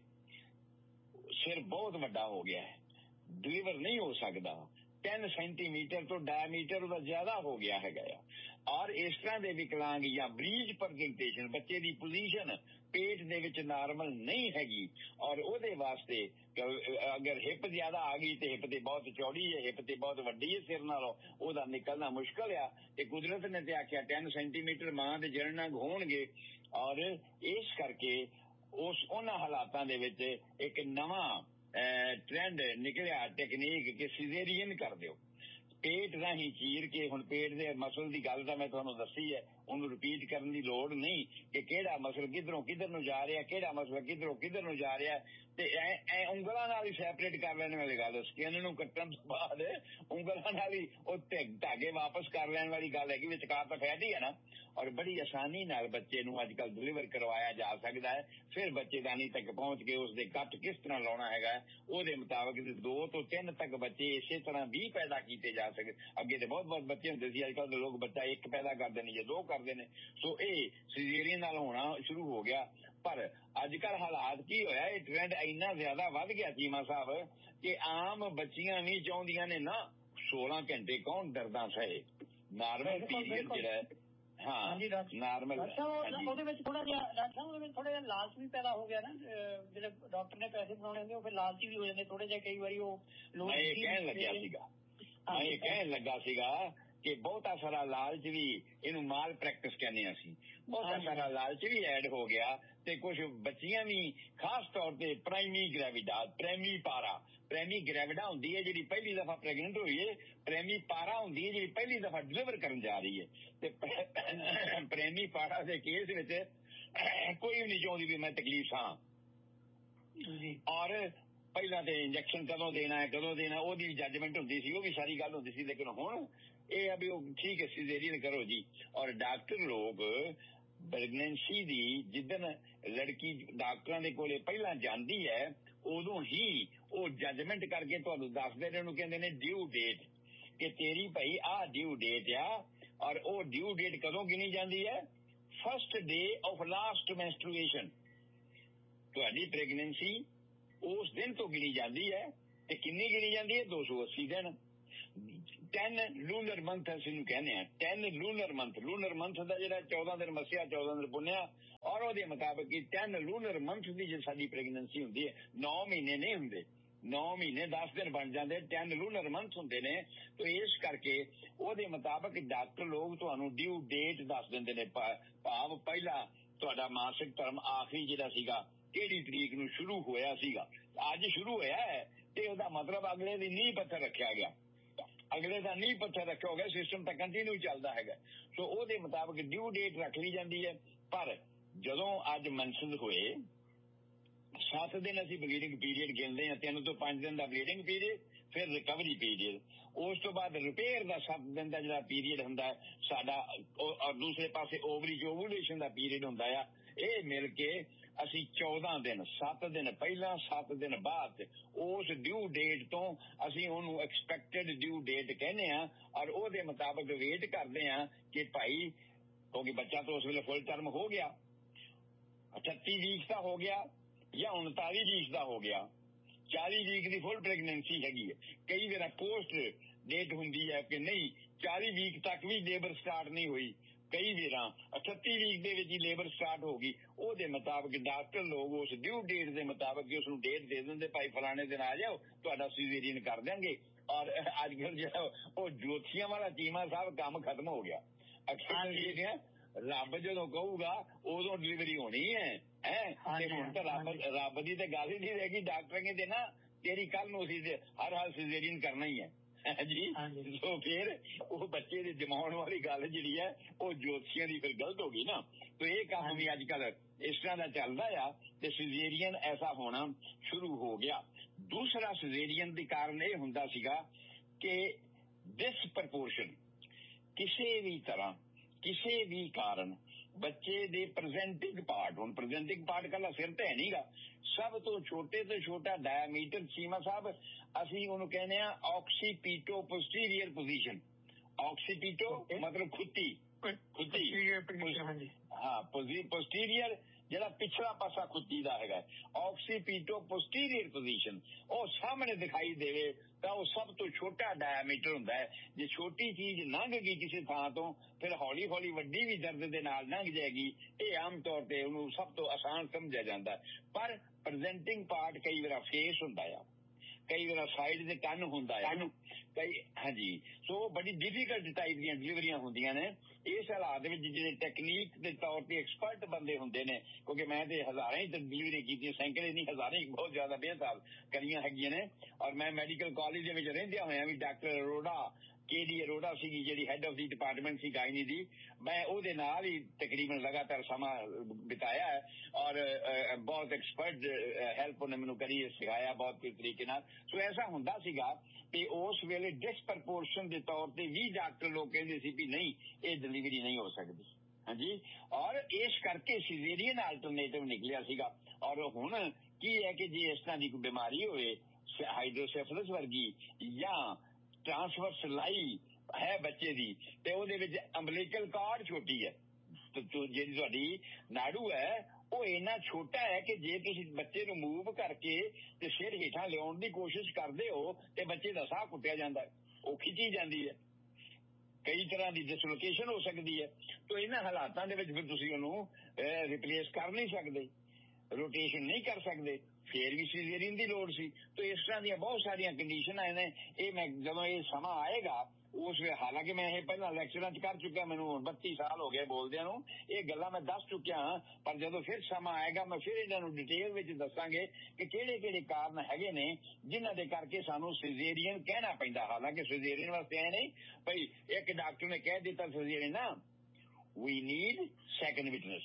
ਸਿਰ ਬਹੁਤ ਵੱਡਾ ਹੋ ਗਿਆ ਹੈ, ਡਿਲੀਵਰ ਨਹੀਂ ਹੋ ਸਕਦਾ, 10 ਸੈਂਟੀਮੀਟਰ ਤੋਂ ਡਾਇਮੀਟਰ ਉਹਦਾ ਜ਼ਿਆਦਾ ਹੋ ਗਿਆ ਹੈਗਾ ਆ। ਔਰ ਇਸ ਤਰ੍ਹਾਂ ਦੇ ਵਿਕਲਾਂਗ ਜਾਂ ਬਰੀਜ ਪ੍ਰੈਗਨੈਂਟੇਸ਼ਨ, ਬੱਚੇ ਦੀ ਪੋਜੀਸ਼ਨ ਪੇਟ ਦੇ ਵਿੱਚ ਨਾਰਮਲ ਨਹੀਂ ਹੈਗੀ, ਔਰ ਉਹਦੇ ਵਾਸਤੇ ਅਗਰ ਹਿੱਪ ਜ਼ਿਆਦਾ ਆ ਗਈ ਤੇ ਹਿੱਪ ਤੇ ਬਹੁਤ ਚੌੜੀ ਹੈ, ਹਿੱਪ ਤੇ ਬਹੁਤ ਵੱਡੀ ਹੈ ਸਿਰ ਨਾਲੋਂ, ਉਹਦਾ ਨਿਕਲਣਾ ਮੁਸ਼ਕਲ ਆ। ਤੇ ਕੁਦਰਤ ਨੇ ਤੇ ਆਖਿਆ 10 ਸੈਂਟੀਮੀਟਰ ਮਾਂ ਦੇ ਜਣਨ ਹੋਣਗੇ। ਔਰ ਇਸ ਕਰਕੇ ਉਹਨਾਂ ਹਾਲਾਤਾਂ ਦੇ ਵਿੱਚ ਇੱਕ ਨਵਾਂ ਟ੍ਰੈਂਡ ਨਿਕਲਿਆ, ਟੈਕਨੀਕ ਕਿ ਸਿਜ਼ੇਰੀਅਨ ਕਰ ਦਿਓ, ਪੇਟ ਰਾਹੀਂ ਚੀਰ ਕੇ। ਹੁਣ ਪੇਟ ਦੇ ਮਸਲ ਦੀ ਗੱਲ ਤਾਂ ਮੈਂ ਤੁਹਾਨੂੰ ਦੱਸੀ ਹੈ, ਉਹਨੂੰ ਰਿਪੀਟ ਕਰਨ ਦੀ ਲੋੜ ਨਹੀਂ ਕਿ ਕਿਹੜਾ ਮਸਲ ਕਿੱਧਰੋਂ ਕਿੱਧਰ ਨੂੰ ਜਾ ਰਿਹਾ, ਕਿਹੜਾ ਮਸਲ ਕਿੱਧਰੋਂ ਕਿੱਧਰ ਨੂੰ ਜਾ ਰਿਹਾ, ਤੇ ਐ ਉਂਗਲਾਂ ਨਾਲ ਹੀ ਸੈਪਰੇਟ ਕਰ ਲੈਣ ਵਾਲੀ ਗੱਲ, ਸਕਿਨ ਨੂੰ ਕੱਟਣ ਤੋਂ ਬਾਅਦ ਉਂਗਲਾਂ ਨਾਲ ਹੀ ਉਹ ਧਾਗੇ ਵਾਪਸ ਕਰ ਲੈਣ ਵਾਲੀ ਗੱਲ ਹੈਗੀ, ਵਿਚਕਾਰ ਤਾਂ ਫੈਟ ਹੀ ਹੈ ਨਾ। ਔਰ ਬੜੀ ਆਸਾਨੀ ਨਾਲ ਬੱਚੇ ਨੂੰ ਅੱਜ ਕੱਲ੍ਹ ਡਿਲੀਵਰ ਕਰਵਾਇਆ ਜਾ ਸਕਦਾ ਹੈ। ਫਿਰ ਬੱਚੇਦਾਨੀ ਤੱਕ ਪਹੁੰਚ ਕੇ ਉਸਦੇ ਕੱਟ ਕਿਸ ਤਰ੍ਹਾਂ ਲਾਉਣਾ ਹੈਗਾ ਉਹਦੇ ਮੁਤਾਬਕ 2 ਤੋਂ 3 ਤੱਕ ਬੱਚੇ ਇਸੇ ਤਰ੍ਹਾਂ ਵੀ ਪੈਦਾ ਕੀਤੇ ਜਾ ਸਕਦੇ। ਅੱਗੇ ਤੇ ਬਹੁਤ ਬੱਚੇ ਹੁੰਦੇ ਸੀ, ਅੱਜ ਕੱਲ੍ਹ ਦੇ ਲੋਕ ਬੱਚਾ 1 ਪੈਦਾ ਕਰਦੇ ਨੇ ਜਾਂ 2 ਕਰਦੇ ਨੇ। ਸੋ ਇਹ ਸਿਜ਼ੇਰੀਅਨ ਨਾਲ ਹੋਣਾ ਸ਼ੁਰੂ ਹੋ ਗਿਆ। ਪਰ ਅੱਜ ਕੱਲ੍ਹ ਹਾਲਾਤ ਕੀ ਹੋਇਆ, ਇਹ ਟ੍ਰੈਂਡ ਇੰਨਾ ਜ਼ਿਆਦਾ ਵੱਧ ਗਿਆ ਚੀਮਾ ਸਾਹਿਬ ਕਿ ਆਮ ਬੱਚੀਆਂ ਵੀ ਚਾਹੁੰਦੀਆਂ ਨੇ ਨਾ 16 ਘੰਟੇ ਕੌਣ ਦਰਦਾਂ ਸਹੇ, ਨਾਰਮਲ ਪੀਰੀਅਡ ਜਿਹੜਾ ਹਾਂਜੀ ਨਾਰਮਲ ਉਹਦੇ ਵਿੱਚ ਥੋੜਾ ਜਿਹਾ ਡਾਕਟਰ ਸਾਹਿਬ, ਉਹਦੇ ਵਿੱਚ ਥੋੜਾ ਜਿਹਾ ਲਾਲਚ ਵੀ ਪੈਦਾ ਹੋ ਗਿਆ ਨਾ, ਜਿਹੜੇ ਡਾਕਟਰ ਨੇ ਪੈਸੇ ਬਣਾਉਣੇ ਹੁੰਦੇ ਉਹ ਫਿਰ ਲਾਲਚੀ ਵੀ ਹੋ ਜਾਂਦੇ ਥੋੜੇ ਜਿਹਾ। ਕਈ ਵਾਰੀ ਉਹ ਲੋਕ ਕਹਿਣ ਲੱਗਾ ਸੀਗਾ ਕਿ ਬਹੁਤਾ ਸਾਰਾ ਲਾਲਚ ਵੀ, ਇਹਨੂੰ ਮਾਲ ਪ੍ਰੈਕਟਿਸ ਕਹਿੰਦੇ ਹਾਂ ਅਸੀਂ, ਬਹੁਤਾ ਸਾਰਾ ਲਾਲਚ ਵੀ ਐਡ ਹੋ ਗਿਆ ਤੇ ਕੁਝ ਬੱਚੀਆਂ ਵੀ ਖਾਸ ਤੌਰ ਤੇ ਪ੍ਰਾਇਮਰੀ ਗ੍ਰੈਵਿਡਾ ਹੁੰਦੀ ਹੈ ਜਿਹੜੀ ਪਹਿਲੀ ਦਫਾ ਪ੍ਰੈਗਨੈਂਟ ਹੋਈ ਹੈ, ਪ੍ਰਾਇਮਰੀ ਪਾਰਾ ਹੁੰਦੀ ਹੈ ਜਿਹੜੀ ਪਹਿਲੀ ਦਫਾ ਡਿਲੀਵਰ ਕਰਨ ਜਾ ਰਹੀ ਹੈ। ਤੇ ਪ੍ਰਾਇਮਰੀ ਪਾਰਾ ਦੇ ਕੇਸ ਵਿੱਚ ਕੋਈ ਵੀ ਨਹੀਂ ਚਾਹੁੰਦੀ ਵੀ ਮੈਂ ਤਕਲੀਫ ਸਾਂ, ਔਰ ਪਹਿਲਾਂ ਤੇ ਇੰਜੈਕਸ਼ਨ ਕਦੋਂ ਦੇਣਾ ਉਹਦੀ ਜੱਜਮੈਂਟ ਹੁੰਦੀ ਸੀ, ਉਹ ਵੀ ਸਾਰੀ ਗੱਲ ਹੁੰਦੀ ਸੀ। ਲੇਕਿਨ ਹੁਣ ਇਹ ਆ ਵੀ ਉਹ ਠੀਕ ਹੈ ਸਿਜ਼ੇਰੀਅਨ ਕਰੋ ਜੀ। ਔਰ ਡਾਕਟਰ ਲੋਕ ਪ੍ਰੈਗਨੈਂਸੀ ਦੀ ਜਿੱਦਣ ਲੜਕੀ ਡਾਕਟਰਾਂ ਦੇ ਕੋਲੇ ਪਹਿਲਾਂ ਜਾਂਦੀ ਹੈ ਉਦੋਂ ਹੀ ਉਹ ਜੱਜਮੈਂਟ ਕਰਕੇ ਤੁਹਾਨੂੰ ਦੱਸਦੇ ਨੇ, ਉਹਨੂੰ ਕਹਿੰਦੇ ਨੇ ਡਿਊ ਡੇਟ, ਕਿ ਤੇਰੀ ਭਾਈ ਆਹ ਡਿਊ ਡੇਟ ਆ। ਔਰ ਉਹ ਡਿਊ ਡੇਟ ਕਦੋਂ ਗਿਣੀ ਜਾਂਦੀ ਹੈ? First day of last ਮੈਂਸਟਰੂਏਸ਼ਨ। ਤੁਹਾਡੀ ਪ੍ਰੈਗਨੈਂਸੀ ਉਸ ਦਿਨ ਤੋਂ ਗਿਣੀ ਜਾਂਦੀ ਹੈ। ਤੇ ਕਿੰਨੀ ਗਿਣੀ ਜਾਂਦੀ ਹੈ? 280 ਦਿਨ। 10 ਲੂਨਰ ਮੰਥ ਅਸੀਂ ਨੂੰ ਕਹਿੰਦੇ ਹਾਂ। 10 ਲੂਨਰ ਮੰਥ ਦਾ ਜਿਹੜਾ 14 ਦਿਨ ਮੱਸਿਆ 14 ਦਿਨ ਪੁੰਨਿਆ, ਔਰ ਉਹਦੇ ਮੁਤਾਬਕ 10 ਲੂਨਰ ਮੰਥ ਦੀ ਜੇ ਸਾਡੀ ਪ੍ਰੈਗਨੈਂਸੀ ਹੁੰਦੀ ਹੈ, 9 ਮਹੀਨੇ ਨਹੀਂ ਹੁੰਦੇ, 9 ਮਹੀਨੇ 10 ਦਿਨ ਬਣ ਜਾਂਦੇ, 10 ਲੂਨਰ ਮੰਥ ਹੁੰਦੇ ਨੇ। ਤੇ ਇਸ ਕਰਕੇ ਉਹਦੇ ਮੁਤਾਬਕ ਡਾਕਟਰ ਲੋਕ ਤੁਹਾਨੂੰ ਡਿਊ ਡੇਟ ਦੱਸ ਦਿੰਦੇ ਨੇ, ਭਾਵ ਪਹਿਲਾ ਤੁਹਾਡਾ ਮਾਸਿਕ ਧਰਮ ਆਖਰੀ ਜਿਹੜਾ ਸੀਗਾ ਕਿਹੜੀ ਤਰੀਕ ਨੂੰ ਸ਼ੁਰੂ ਹੋਇਆ ਸੀਗਾ। ਅੱਜ ਸ਼ੁਰੂ ਹੋਇਆ ਹੈ ਤੇ ਉਹਦਾ ਮਤਲਬ ਅਗਲੇ ਦੀ ਨੀਂਹ ਪੱਥਰ ਰੱਖਿਆ ਗਿਆ, ਅਗਲੇ ਦਾ ਨੀਂਹ ਪੱਥਰ ਰੱਖਿਆ ਹੋ ਗਿਆ, ਸਿਸਟਮ ਤਾਂ ਕੰਟੀਨਿਊ ਚੱਲਦਾ ਹੈਗਾ। ਸੋ ਉਹਦੇ ਮੁਤਾਬਕ ਡਿਊ ਡੇਟ ਰੱਖ ਲਈ ਜਾਂਦੀ ਹੈ। ਪਰ ਜਦੋਂ ਅੱਜ ਮੈਂਸਨ ਹੋਏ 7 ਦਿਨ ਅਸੀਂ ਬਲੀਡਿੰਗ ਪੀਰੀਅਡ ਗਿਣਦੇ ਹਾਂ, 3 ਤੋਂ 5 ਦਿਨ ਦਾ ਬਲੀਡਿੰਗ ਪੀਰੀਅਡ, ਫਿਰ ਰਿਕਵਰੀ ਪੀਰੀਅਡ, ਉਸ ਤੋਂ ਬਾਅਦ ਰਿਪੇਅਰ ਦਾ 7 ਦਿਨ ਦਾ ਜਿਹੜਾ ਪੀਰੀਅਡ ਹੁੰਦਾ ਸਾਡਾ, ਔਰ ਦੂਸਰੇ ਪਾਸੇ ਓਵੂਲੇਸ਼ਨ ਦਾ ਪੀਰੀਅਡ ਹੁੰਦਾ ਆ। ਇਹ ਮਿਲ ਕੇ ਅਸੀਂ 14 ਦਿਨ, 7 ਦਿਨ ਪਹਿਲਾਂ 7 ਦਿਨ ਬਾਅਦ, ਉਸ ਡਿਊ ਡੇਟ ਤੋਂ ਅਸੀਂ ਉਹਨੂੰ ਐਕਸਪੈਕਟਡ ਡਿਊ ਡੇਟ ਕਹਿੰਦੇ ਹਾਂ। ਔਰ ਉਹਦੇ ਮੁਤਾਬਕ ਵੇਟ ਕਰਦੇ ਹਾਂ ਕਿ ਭਾਈ, ਕਿਉਂਕਿ ਬੱਚਾ ਤਾਂ ਉਸ ਵੇਲੇ ਫੁੱਲ ਟਰਮ ਹੋ ਗਿਆ, 38 ਵੀਕ ਦਾ ਹੋ ਗਿਆ ਜਾਂ 39 ਵੀਕ ਦਾ ਹੋ ਗਿਆ, 40 ਵੀਕ ਦੀ ਫੁੱਲ ਪ੍ਰੈਗਨੈਂਸੀ ਹੈਗੀ ਹੈ। ਕਈ ਵਾਰ ਪੋਸਟ ਡੇਟ ਹੁੰਦੀ ਹੈ ਕਿ ਨਹੀਂ 40 ਵੀਕ ਤੱਕ ਵੀ ਲੇਬਰ ਸਟਾਰਟ ਨਹੀਂ ਹੋਈ, ਕਈ ਵਾਰਾਂ 38 ਵੀਕ ਦੇ ਵਿੱਚ ਹੀ ਲੇਬਰ ਸਟਾਰਟ ਹੋ ਗਈ। ਉਹਦੇ ਮੁਤਾਬਕ ਡਾਕਟਰ ਲੋਕ ਉਸ ਡਿਊ ਡੇਟ ਦੇ ਮੁਤਾਬਕ ਉਸ ਨੂੰ ਡੇਟ ਦੇ ਦਿੰਦੇ, ਭਾਈ ਫਲਾਣੇ ਦਿਨ ਆ ਜਾਓ, ਤੁਹਾਡਾ ਸਿਜ਼ੇਰੀਅਨ ਕਰ ਦਿਆਂਗੇ। ਔਰ ਅੱਜ ਕੱਲ੍ਹ ਜਿਹੜਾ ਉਹ ਜੋਤਸ਼ੀਆਂ ਵਾਲਾ ਚੀਮਾ ਸਾਹਿਬ ਕੰਮ ਖਤਮ ਹੋ ਗਿਆ। ਅਕਸਰ ਰੱਬ ਜਦੋਂ ਕਹੂਗਾ ਉਦੋਂ ਡਿਲੀਵਰੀ ਹੋਣੀ ਹੈ। ਤੇ ਹੁਣ ਤਾਂ ਰੱਬ ਦੀ ਤੇ ਗੱਲ ਹੀ ਨਹੀਂ ਰਹੇਗੀ। ਡਾਕਟਰ ਕਹਿੰਦੇ ਨਾ ਤੇਰੀ ਕੱਲ ਨੂੰ ਅਸੀਂ ਹਰ ਹਾਲ ਸਿਜ਼ੇਰੀਅਨ ਕਰਨਾ ਹੀ ਹੈ ਜੀ। ਸੋ ਫਿਰ ਉਹ ਬੱਚੇ ਦੇ ਜਮਾਉਣ ਵਾਲੀ ਗੱਲ ਜਿਹੜੀ ਹੈ ਉਹ ਜੋਤਸ਼ੀਆਂ ਦੀ ਫਿਰ ਗਲਤ ਹੋ ਗਈ ਨਾ। ਤੇ ਇਹ ਕੰਮ ਵੀ ਅੱਜ ਕੱਲ ਇਸ ਤਰ੍ਹਾਂ ਦਾ ਚੱਲਦਾ ਆ ਤੇ ਸਿਜ਼ੇਰੀਅਨ ਐਸਾ ਹੋਣਾ ਸ਼ੁਰੂ ਹੋ ਗਿਆ। ਦੂਸਰਾ ਸਿਜ਼ੇਰੀਅਨ ਦੇ ਕਾਰਨ ਇਹ ਹੁੰਦਾ ਸੀਗਾ ਕਿ ਡਿਸਪ੍ਰਪੋਰਸ਼ਨ, ਕਿਸੇ ਵੀ ਤਰ੍ਹਾਂ ਕਿਸੇ ਵੀ ਕਾਰਨ ਬੱਚੇ ਦੇ ਪ੍ਰੈਜ਼ੈਂਟਿੰਗ ਪਾਰਟ, ਹੁਣ ਪ੍ਰੈਜ਼ੈਂਟਿੰਗ ਪਾਰਟ ਕੱਲਾ ਸਿਰ ਤੇ ਹੈ ਨਹੀਂਗਾ, ਸਭ ਤੋਂ ਛੋਟੇ ਤੋਂ ਛੋਟਾ ਡਾਇਆਮੀਟਰ ਚੀਮਾ ਸਾਹਿਬ ਅਸੀਂ ਉਹਨੂੰ ਕਹਿੰਦੇ ਆ ਆਕਸੀਪੀਟੋ ਪੋਸਟੀਰੀਅਰ ਪੋਜੀਸ਼ਨ। ਆਕਸੀਪੀਟੋ ਮਤਲਬ ਖੁੱਤੀ, ਹਾਂ, ਪੋਸਟੀਰੀਅਰ ਜਿਹੜਾ ਪਿਛਲਾ ਪਾਸਾ ਖੁੱਤੀ ਦਾ ਹੈਗਾ, ਆਕਸੀਪੀਟੋ ਪੋਸਟੀਰੀਅਰ ਪੋਜੀਸ਼ਨ, ਉਹ ਸਾਹਮਣੇ ਦਿਖਾਈ ਦੇਵੇ ਤਾਂ ਉਹ ਸਭ ਤੋਂ ਛੋਟਾ ਡਾਇਆਮੀਟਰ ਹੁੰਦਾ ਹੈ। ਜੇ ਛੋਟੀ ਚੀਜ਼ ਲੰਘ ਗਈ ਕਿਸੇ ਥਾਂ ਤੋਂ ਫਿਰ ਹੌਲੀ ਹੌਲੀ ਵੱਡੀ ਵੀ ਦਰਦ ਦੇ ਨਾਲ ਲੰਘ ਜਾਏਗੀ। ਇਹ ਆਮ ਤੌਰ ਤੇ ਉਹਨੂੰ ਸਭ ਤੋਂ ਆਸਾਨ ਸਮਝਿਆ ਜਾਂਦਾ। ਪਰ ਪ੍ਰੈਜ਼ੈਂਟਿੰਗ ਪਾਰਟ ਕਈ ਵਾਰ ਫੇਸ ਹੁੰਦਾ ਆ, ਕਈ ਵਾਰ ਸਾਈਡ ਦੇ ਕੰਨ ਹੁੰਦਾ ਹੈ, ਕਈ ਹਾਂਜੀ। ਸੋ ਬੜੀ ਡਿਫੀਕਲਟ ਟਾਈਪ ਦੀਆਂ ਡਿਲੀਵਰੀਆਂ ਹੁੰਦੀਆਂ ਨੇ। ਇਸ ਹਾਲਾਤ ਵਿੱਚ ਜਿਹੜੇ ਟੈਕਨੀਕ ਦੇ ਤੌਰ ਤੇ ਐਕਸਪਰਟ ਬੰਦੇ ਹੁੰਦੇ ਨੇ, ਕਿਉਂਕਿ ਮੈਂ ਤੇ ਹਜ਼ਾਰਾਂ ਹੀ ਡਿਲੀਵਰੀ ਕੀਤੀਆਂ, ਸੈਂਕੜੇ ਨਹੀਂ ਹਜ਼ਾਰਾਂ ਹੀ, ਬਹੁਤ ਜ਼ਿਆਦਾ ਬੇਹਿਸਾਬ ਕਰੀਆਂ ਹੈਗੀਆਂ ਨੇ। ਔਰ ਮੈਂ ਮੈਡੀਕਲ ਕਾਲਜ ਦੇ ਵਿੱਚ ਰਹਿੰਦਿਆਂ ਹੋਇਆ ਵੀ ਡਾਕਟਰ ਅਰੋੜਾ, KD ਅਰੋੜਾ ਸੀਗੀ ਜਿਹੜੀ head of the department C gynae ਦੀ, ਮੈਂ ਉਹਦੇ ਨਾਲ ਹੀ ਤਕਰੀਬਨ ਲਗਾਤਾਰ ਸਮਾਂ ਬਿਤਾਇਆ ਹੈ। ਔਰ ਬਹੁਤ ਐਕਸਪਰਟ ਹੈਲਪ ਉਹਨੇ ਮੈਨੂੰ ਕਰੀ, ਸਿਖਾਇਆ ਬਹੁਤ ਤਰੀਕੇ ਨਾਲ। ਸੋ ਐਸਾ ਹੁੰਦਾ ਸੀਗਾ ਤੇ ਉਸ ਵੇਲੇ ਡਿਸਪ੍ਰਪੋਰਸ਼ਨ ਦੇ ਤੌਰ ਤੇ ਵੀ ਡਾਕਟਰ ਲੋਕ ਕਹਿੰਦੇ ਸੀ ਵੀ ਨਹੀਂ, ਇਹ ਡਿਲੀਵਰੀ ਨਹੀਂ ਹੋ ਸਕਦੀ। ਹਾਂਜੀ, ਔਰ ਇਸ ਕਰਕੇ ਸਿਜ਼ੇਰੀਅਨ ਆਲਟਰਨੇਟਿਵ ਨਿਕਲਿਆ ਸੀਗਾ। ਔਰ ਹੁਣ ਕੀ ਹੈ ਕਿ ਜੇ ਇਸ ਤਰ੍ਹਾਂ ਦੀ ਕੋਈ ਬਿਮਾਰੀ ਹੋਵੇ, ਹਾਈਡਰੋਸੈਫਲਸ ਵਰਗੀ ਜਾਂ ਟ੍ਰਾਂਸਵਰਸ ਲਾਈ ਹੈ ਬੱਚੇ ਦੀ, ਤੇ ਉਹਦੇ ਵਿੱਚ ਅੰਬਲੀਕਲ ਕਾਰਡ ਛੋਟੀ ਹੈ, ਜਿਹੜੀ ਤੁਹਾਡੀ ਨਾੜੂ ਹੈ ਉਹ ਇੰਨਾ ਛੋਟਾ ਹੈ ਕਿ ਜੇ ਤੁਸੀਂ ਬੱਚੇ ਨੂੰ ਮੂਵ ਕਰਕੇ ਤੇ ਸਿਰ ਹੇਠਾਂ ਲਿਆਉਣ ਦੀ ਕੋਸ਼ਿਸ਼ ਕਰਦੇ ਹੋ ਤੇ ਬੱਚੇ ਦਾ ਸਾਹ ਕੁੱਟਿਆ ਜਾਂਦਾ, ਉਹ ਖਿੱਚੀ ਜਾਂਦੀ ਹੈ, ਕਈ ਤਰ੍ਹਾਂ ਦੀ ਡਿਸਲੋਕੇਸ਼ਨ ਹੋ ਸਕਦੀ ਹੈ। ਤਾਂ ਇਹਨਾਂ ਹਾਲਾਤਾਂ ਦੇ ਵਿੱਚ ਫਿਰ ਤੁਸੀਂ ਉਹਨੂੰ ਰਿਪਲੇਸ ਕਰ ਨਹੀਂ ਸਕਦੇ, ਰੋਟੇਸ਼ਨ ਨਹੀਂ ਕਰ ਸਕਦੇ, ਫੇਰ ਵੀ ਸਿਜ਼ੇਰੀਅਨ ਦੀ ਲੋੜ ਸੀ। ਤਾਂ ਇਸ ਤਰ੍ਹਾਂ ਦੀਆਂ ਬਹੁਤ ਸਾਰੀਆਂ ਕੰਡੀਸ਼ਨਾਂ ਨੇ। ਇਹ ਮੈਂ ਜਦੋਂ ਇਹ ਸਮਾਂ ਆਏਗਾ ਉਸ ਵੇਲੇ, ਹਾਲਾਂਕਿ ਮੈਂ ਇਹ ਪਹਿਲਾਂ ਲੈਕਚਰਾਂ 'ਚ ਕਰ ਚੁੱਕਿਆ, ਮੈਨੂੰ 32 ਸਾਲ ਹੋ ਗਏ ਬੋਲਦਿਆਂ ਨੂੰ, ਇਹ ਗੱਲਾਂ ਮੈਂ ਦੱਸ ਚੁੱਕਿਆ ਹਾਂ। ਪਰ ਜਦੋਂ ਫਿਰ ਸਮਾਂ ਆਏਗਾ ਮੈਂ ਫਿਰ ਇਹਨਾਂ ਨੂੰ ਡਿਟੇਲ ਵਿੱਚ ਦੱਸਾਂਗੇ ਕਿ ਕਿਹੜੇ ਕਿਹੜੇ ਕਾਰਨ ਹੈਗੇ ਨੇ ਜਿਨ੍ਹਾਂ ਦੇ ਕਰਕੇ ਸਾਨੂੰ ਸਿਜ਼ੇਰੀਅਨ ਕਹਿਣਾ ਪੈਂਦਾ। ਹਾਲਾਂਕਿ ਸਿਜ਼ੇਰੀਅਨ ਵਾਸਤੇ ਐ ਨਹੀਂ ਭਾਈ ਇੱਕ ਡਾਕਟਰ ਨੇ ਕਹਿ ਦਿੱਤਾ ਸਿਜ਼ੇਰੀਅਨ ਨਾ, ਵੀ ਨੀਡ ਸੈਕੰਡ ਵਿਟਨੈਸ।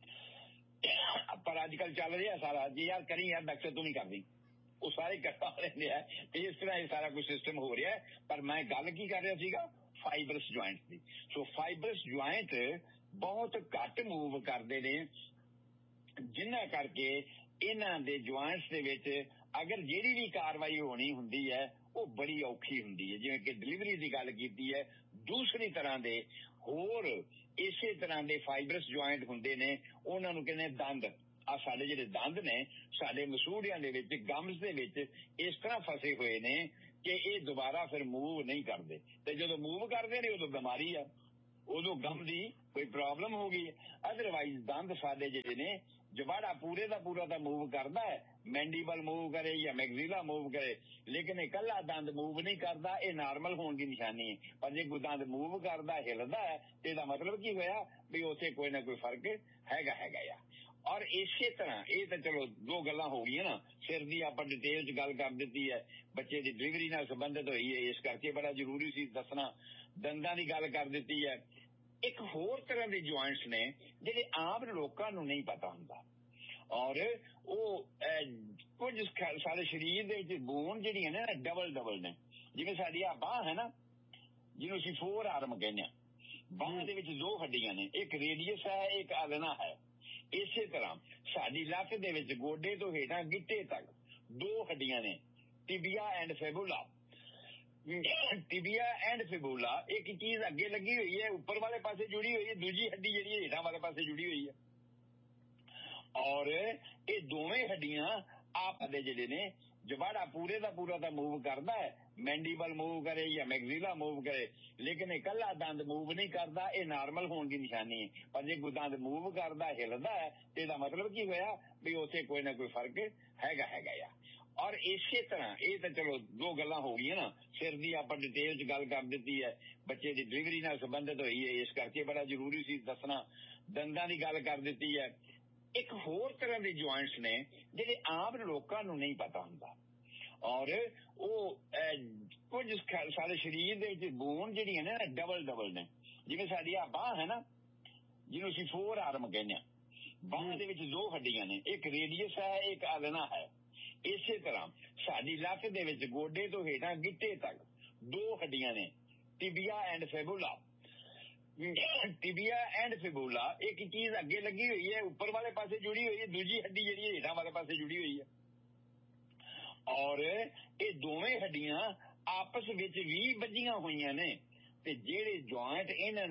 ਪਰ ਅੱਜ ਕੱਲ੍ਹ ਚੱਲ ਰਿਹਾ ਸਾਰਾ, ਜੇ ਯਾਰ ਕਰੀ ਯਾਰ ਡਾਕਟਰ ਤੂੰ ਨਹੀਂ ਕਰਦੀ, ਉਹ ਸਾਰੇ ਕਰਵਾ ਲੈਂਦੇ ਆ ਤੇ ਇਸ ਤਰ੍ਹਾਂ ਇਹ ਸਾਰਾ ਕੁਝ ਸਿਸਟਮ ਹੋ ਰਿਹਾ। ਪਰ ਮੈਂ ਗੱਲ ਕੀ ਕਰ ਰਿਹਾ ਸੀਗਾ, ਫਾਈਬਰਸ ਜੁਆਇੰਟ ਦੀ। ਸੋ ਫਾਈਬਰਸ ਜੁਆਇੰਟ ਬਹੁਤ ਘੱਟ ਮੂਵ ਕਰਦੇ ਨੇ, ਜਿਨ੍ਹਾਂ ਕਰਕੇ ਇਹਨਾਂ ਦੇ ਜੁਆਇੰਟਸ ਦੇ ਵਿੱਚ ਅਗਰ ਜਿਹੜੀ ਵੀ ਕਾਰਵਾਈ ਹੋਣੀ ਹੁੰਦੀ ਹੈ ਉਹ ਬੜੀ ਔਖੀ ਹੁੰਦੀ ਹੈ। ਜਿਵੇਂ ਕਿ ਡਿਲੀਵਰੀ ਦੀ ਗੱਲ ਕੀਤੀ ਹੈ, ਦੂਸਰੀ ਤਰ੍ਹਾਂ ਦੇ ਹੋਰ ਇਸੇ ਤਰ੍ਹਾਂ ਦੇ ਫਾਈਬਰਸ ਜੁਆਇੰਟ ਹੁੰਦੇ ਨੇ, ਉਹਨਾਂ ਨੂੰ ਕਹਿੰਦੇ ਦੰਦ। ਆ ਸਾਡੇ ਜਿਹੜੇ ਦੰਦ ਨੇ ਸਾਡੇ ਮਸੂੜਿਆਂ ਦੇ ਵਿੱਚ ਗਮਸ ਦੇ ਵਿੱਚ ਇਸ ਤਰ੍ਹਾਂ ਫਸੇ ਹੋਏ ਨੇ ਕਿ ਇਹ ਦੁਬਾਰਾ ਫਿਰ ਮੂਵ ਨਹੀਂ ਕਰਦੇ, ਤੇ ਜਦੋਂ ਮੂਵ ਕਰਦੇ ਨੇ ਉਦੋਂ ਬਿਮਾਰੀ ਆ, ਉਦੋਂ ਗਮ ਦੀ ਕੋਈ ਪ੍ਰੋਬਲਮ ਹੋ ਗਈ। ਅਦਰਵਾਈਜ਼ ਦੰਦ ਸਾਡੇ ਜਿਹੜੇ ਨੇ ਜਵਾੜਾ ਪੂਰੇ ਦਾ ਪੂਰਾ ਤਾਂ ਮੂਵ ਕਰਦਾ ਹੈ, ਮੈਂਡੀਬਲ ਮੂਵ ਕਰੇ ਜਾਂ ਮੈਗਜ਼ੀਲਾ ਮੂਵ ਕਰੇ, ਲੇਕਿਨ ਇਕੱਲਾ ਦੰਦ ਮੂਵ ਨਹੀਂ ਕਰਦਾ, ਇਹ ਨਾਰਮਲ ਹੋਣ ਦੀ ਨਿਸ਼ਾਨੀ ਹੈ। ਪਰ ਜੇ ਕੋਈ ਦੰਦ ਮੂਵ ਕਰਦਾ ਹਿੱਲਦਾ ਹੈ ਤੇ ਇਹਦਾ ਮਤਲਬ ਕੀ ਹੋਇਆ ਵੀ ਉੱਥੇ ਕੋਈ ਨਾ ਕੋਈ ਫਰਕ ਹੈਗਾ ਆ। ਔਰ ਇਸੇ ਤਰ੍ਹਾਂ ਇਹ ਤਾਂ ਚਲੋ ਦੋ ਗੱਲਾਂ ਹੋ ਗਈਆਂ ਨਾ, ਸਿਰ ਦੀ ਆਪਾਂ ਡਿਟੇਲ 'ਚ ਗੱਲ ਕਰ ਦਿੱਤੀ ਹੈ, ਬੱਚੇ ਦੀ ਡਿਲੀਵਰੀ ਨਾਲ ਸੰਬੰਧਿਤ ਹੋਈ ਹੈ, ਇਸ ਕਰਕੇ ਬੜਾ ਜ਼ਰੂਰੀ ਸੀ ਦੱਸਣਾ। ਦੰਦਾਂ ਦੀ ਗੱਲ ਕਰ ਦਿੱਤੀ ਹੈ। ਇੱਕ ਹੋਰ ਤਰ੍ਹਾਂ ਦੇ ਜੁਆਇੰਟਸ ਨੇ ਜਿਹੜੇ ਆਮ ਲੋਕਾਂ ਨੂੰ ਨਹੀਂ ਪਤਾ ਹੁੰਦਾ, ਔਰ ਉਹ ਕੁਝ ਸਾਡੇ ਸਰੀਰ ਦੇ ਵਿੱਚ ਬੋਨ ਜਿਹੜੀਆਂ ਨੇ ਨਾ ਡਬਲ ਨੇ। ਜਿਵੇਂ ਸਾਡੀ ਆ ਬਾਂਹ ਹੈ ਨਾ, ਜਿਹਨੂੰ ਅਸੀਂ 4 ਆਰਮ ਕਹਿੰਦੇ ਹਾਂ, ਬਾਂਹ ਦੇ ਵਿੱਚ 2 ਹੱਡੀਆਂ ਨੇ, ਇੱਕ ਰੇਡੀਅਸ ਹੈ, ਇੱਕ ਅਲਨਾ ਹੈ। ਇਸੇ ਤਰ੍ਹਾਂ ਸਾਡੀ ਲੱਤ ਦੇ ਵਿੱਚ ਗੋਡੇ ਤੋਂ ਹੇਠਾਂ ਗਿੱਟੇ ਤੱਕ 2 ਹੱਡੀਆਂ ਨੇ, ਟਿਬੀਆ ਐਂਡ ਫੇਬੂਲਾ। ਟਿਬੀਆ ਐਂਡ ਫਿਬੂਲਾ ਇੱਕ ਚੀਜ਼ ਅੱਗੇ ਲੱਗੀ ਹੋਈ ਹੈ, ਉੱਪਰ ਵਾਲੇ ਪਾਸੇ ਜੁੜੀ ਹੋਈ ਹੈ, ਦੂਜੀ ਹੱਡੀ ਜਿਹੜੀ ਹੇਠਾਂ ਵਾਲੇ ਪਾਸੇ ਜੁੜੀ ਹੋਈ ਹੈ। ਔਰ ਇਹ ਦੋਵੇਂ ਹੱਡੀਆਂ ਆਪ ਦੇ ਜਿਹੜੇ ਨੇ ਜਵਾੜਾ ਪੂਰੇ ਦਾ ਪੂਰਾ ਤਾਂ ਮੂਵ ਕਰਦਾ ਹੈ, ਮੈਂਡੀਬਲ ਮੂਵ ਕਰੇ ਜਾਂ ਮੈਗਜ਼ੀਲਾ ਮੂਵ ਕਰੇ, ਲੇਕਿਨ ਇਕੱਲਾ ਦੰਦ ਮੂਵ ਨਹੀਂ ਕਰਦਾ, ਇਹ ਨਾਰਮਲ ਹੋਣ ਦੀ ਨਿਸ਼ਾਨੀ ਹੈ। ਪਰ ਜੇ ਕੋਈ ਦੰਦ ਮੂਵ ਕਰਦਾ ਹਿੱਲਦਾ ਹੈ ਤੇ ਇਹਦਾ ਮਤਲਬ ਕੀ ਹੋਇਆ ਵੀ ਉੱਥੇ ਕੋਈ ਨਾ ਕੋਈ ਫਰਕ ਹੈਗਾ ਆ। ਔਰ ਇਸੇ ਤਰ੍ਹਾਂ ਇਹ ਤਾਂ ਚਲੋ ਦੋ ਗੱਲਾਂ ਹੋ ਗਈਆਂ ਨਾ, ਸਿਰ ਦੀ ਆਪਾਂ ਡਿਟੇਲ 'ਚ ਗੱਲ ਕਰ ਦਿੱਤੀ ਹੈ, ਬੱਚੇ ਦੀ ਡਿਲੀਵਰੀ ਨਾਲ ਸੰਬੰਧਿਤ ਹੋਈ ਹੈ, ਇਸ ਕਰਕੇ ਬੜਾ ਜ਼ਰੂਰੀ ਸੀ ਦੱਸਣਾ। ਦੰਦਾਂ ਦੀ ਗੱਲ ਕਰ ਦਿੱਤੀ ਹੈ। ਇੱਕ ਹੋਰ ਤਰ੍ਹਾਂ ਦੇ ਜੁਆਇੰਟਸ ਨੇ ਜਿਹੜੇ ਆਮ ਲੋਕਾਂ ਨੂੰ ਨਹੀਂ ਪਤਾ ਹੁੰਦਾ, ਔਰ ਉਹ ਕੁਝ ਸਾਡੇ ਸਰੀਰ ਦੇ ਵਿੱਚ ਬੋਨ ਜਿਹੜੀਆਂ ਨੇ ਨਾ ਡਬਲ ਨੇ। ਜਿਵੇਂ ਸਾਡੀ ਆ ਬਾਂਹ ਹੈ ਨਾ, ਜਿਹਨੂੰ ਅਸੀਂ 4 ਆਰਮ ਕਹਿੰਦੇ ਹਾਂ, ਬਾਂਹ ਦੇ ਵਿੱਚ 2 ਹੱਡੀਆਂ ਨੇ, ਇੱਕ ਰੇਡੀਅਸ ਹੈ, ਇੱਕ ਅਲਨਾ ਹੈ। ਇਸੇ ਤਰ੍ਹਾਂ ਸਾਡੀ ਲੱਤ ਦੇ ਵਿੱਚ ਗੋਡੇ ਤੋਂ ਹੇਠਾਂ ਗਿੱਟੇ ਤੱਕ 2 ਹੱਡੀਆਂ ਨੇ, ਟਿਬੀਆ ਐਂਡ ਫੇਬੂਲਾ। ਟਿਬੀਆ ਐਂਡ ਫਿਬੂਲਾ ਇੱਕ ਚੀਜ਼ ਅੱਗੇ ਲੱਗੀ ਹੋਈ ਹੈ, ਉੱਪਰ ਵਾਲੇ ਪਾਸੇ ਜੁੜੀ ਹੋਈ ਹੈ, ਦੂਜੀ ਹੱਡੀ ਜਿਹੜੀ ਹੇਠਾਂ ਵਾਲੇ ਪਾਸੇ ਜੁੜੀ ਹੋਈ ਹੈ। ਔਰ ਇਹ ਦੋਵੇਂ ਹੱਡੀਆਂ ਆਪਸ ਵਿੱਚ ਵੀ ਵੱਜੀਆਂ ਹੋਈਆਂ ਨੇ, ਤੇ ਜਿਹੜੇ ਜੁਆਇੰਟ ਇਹਨਾਂ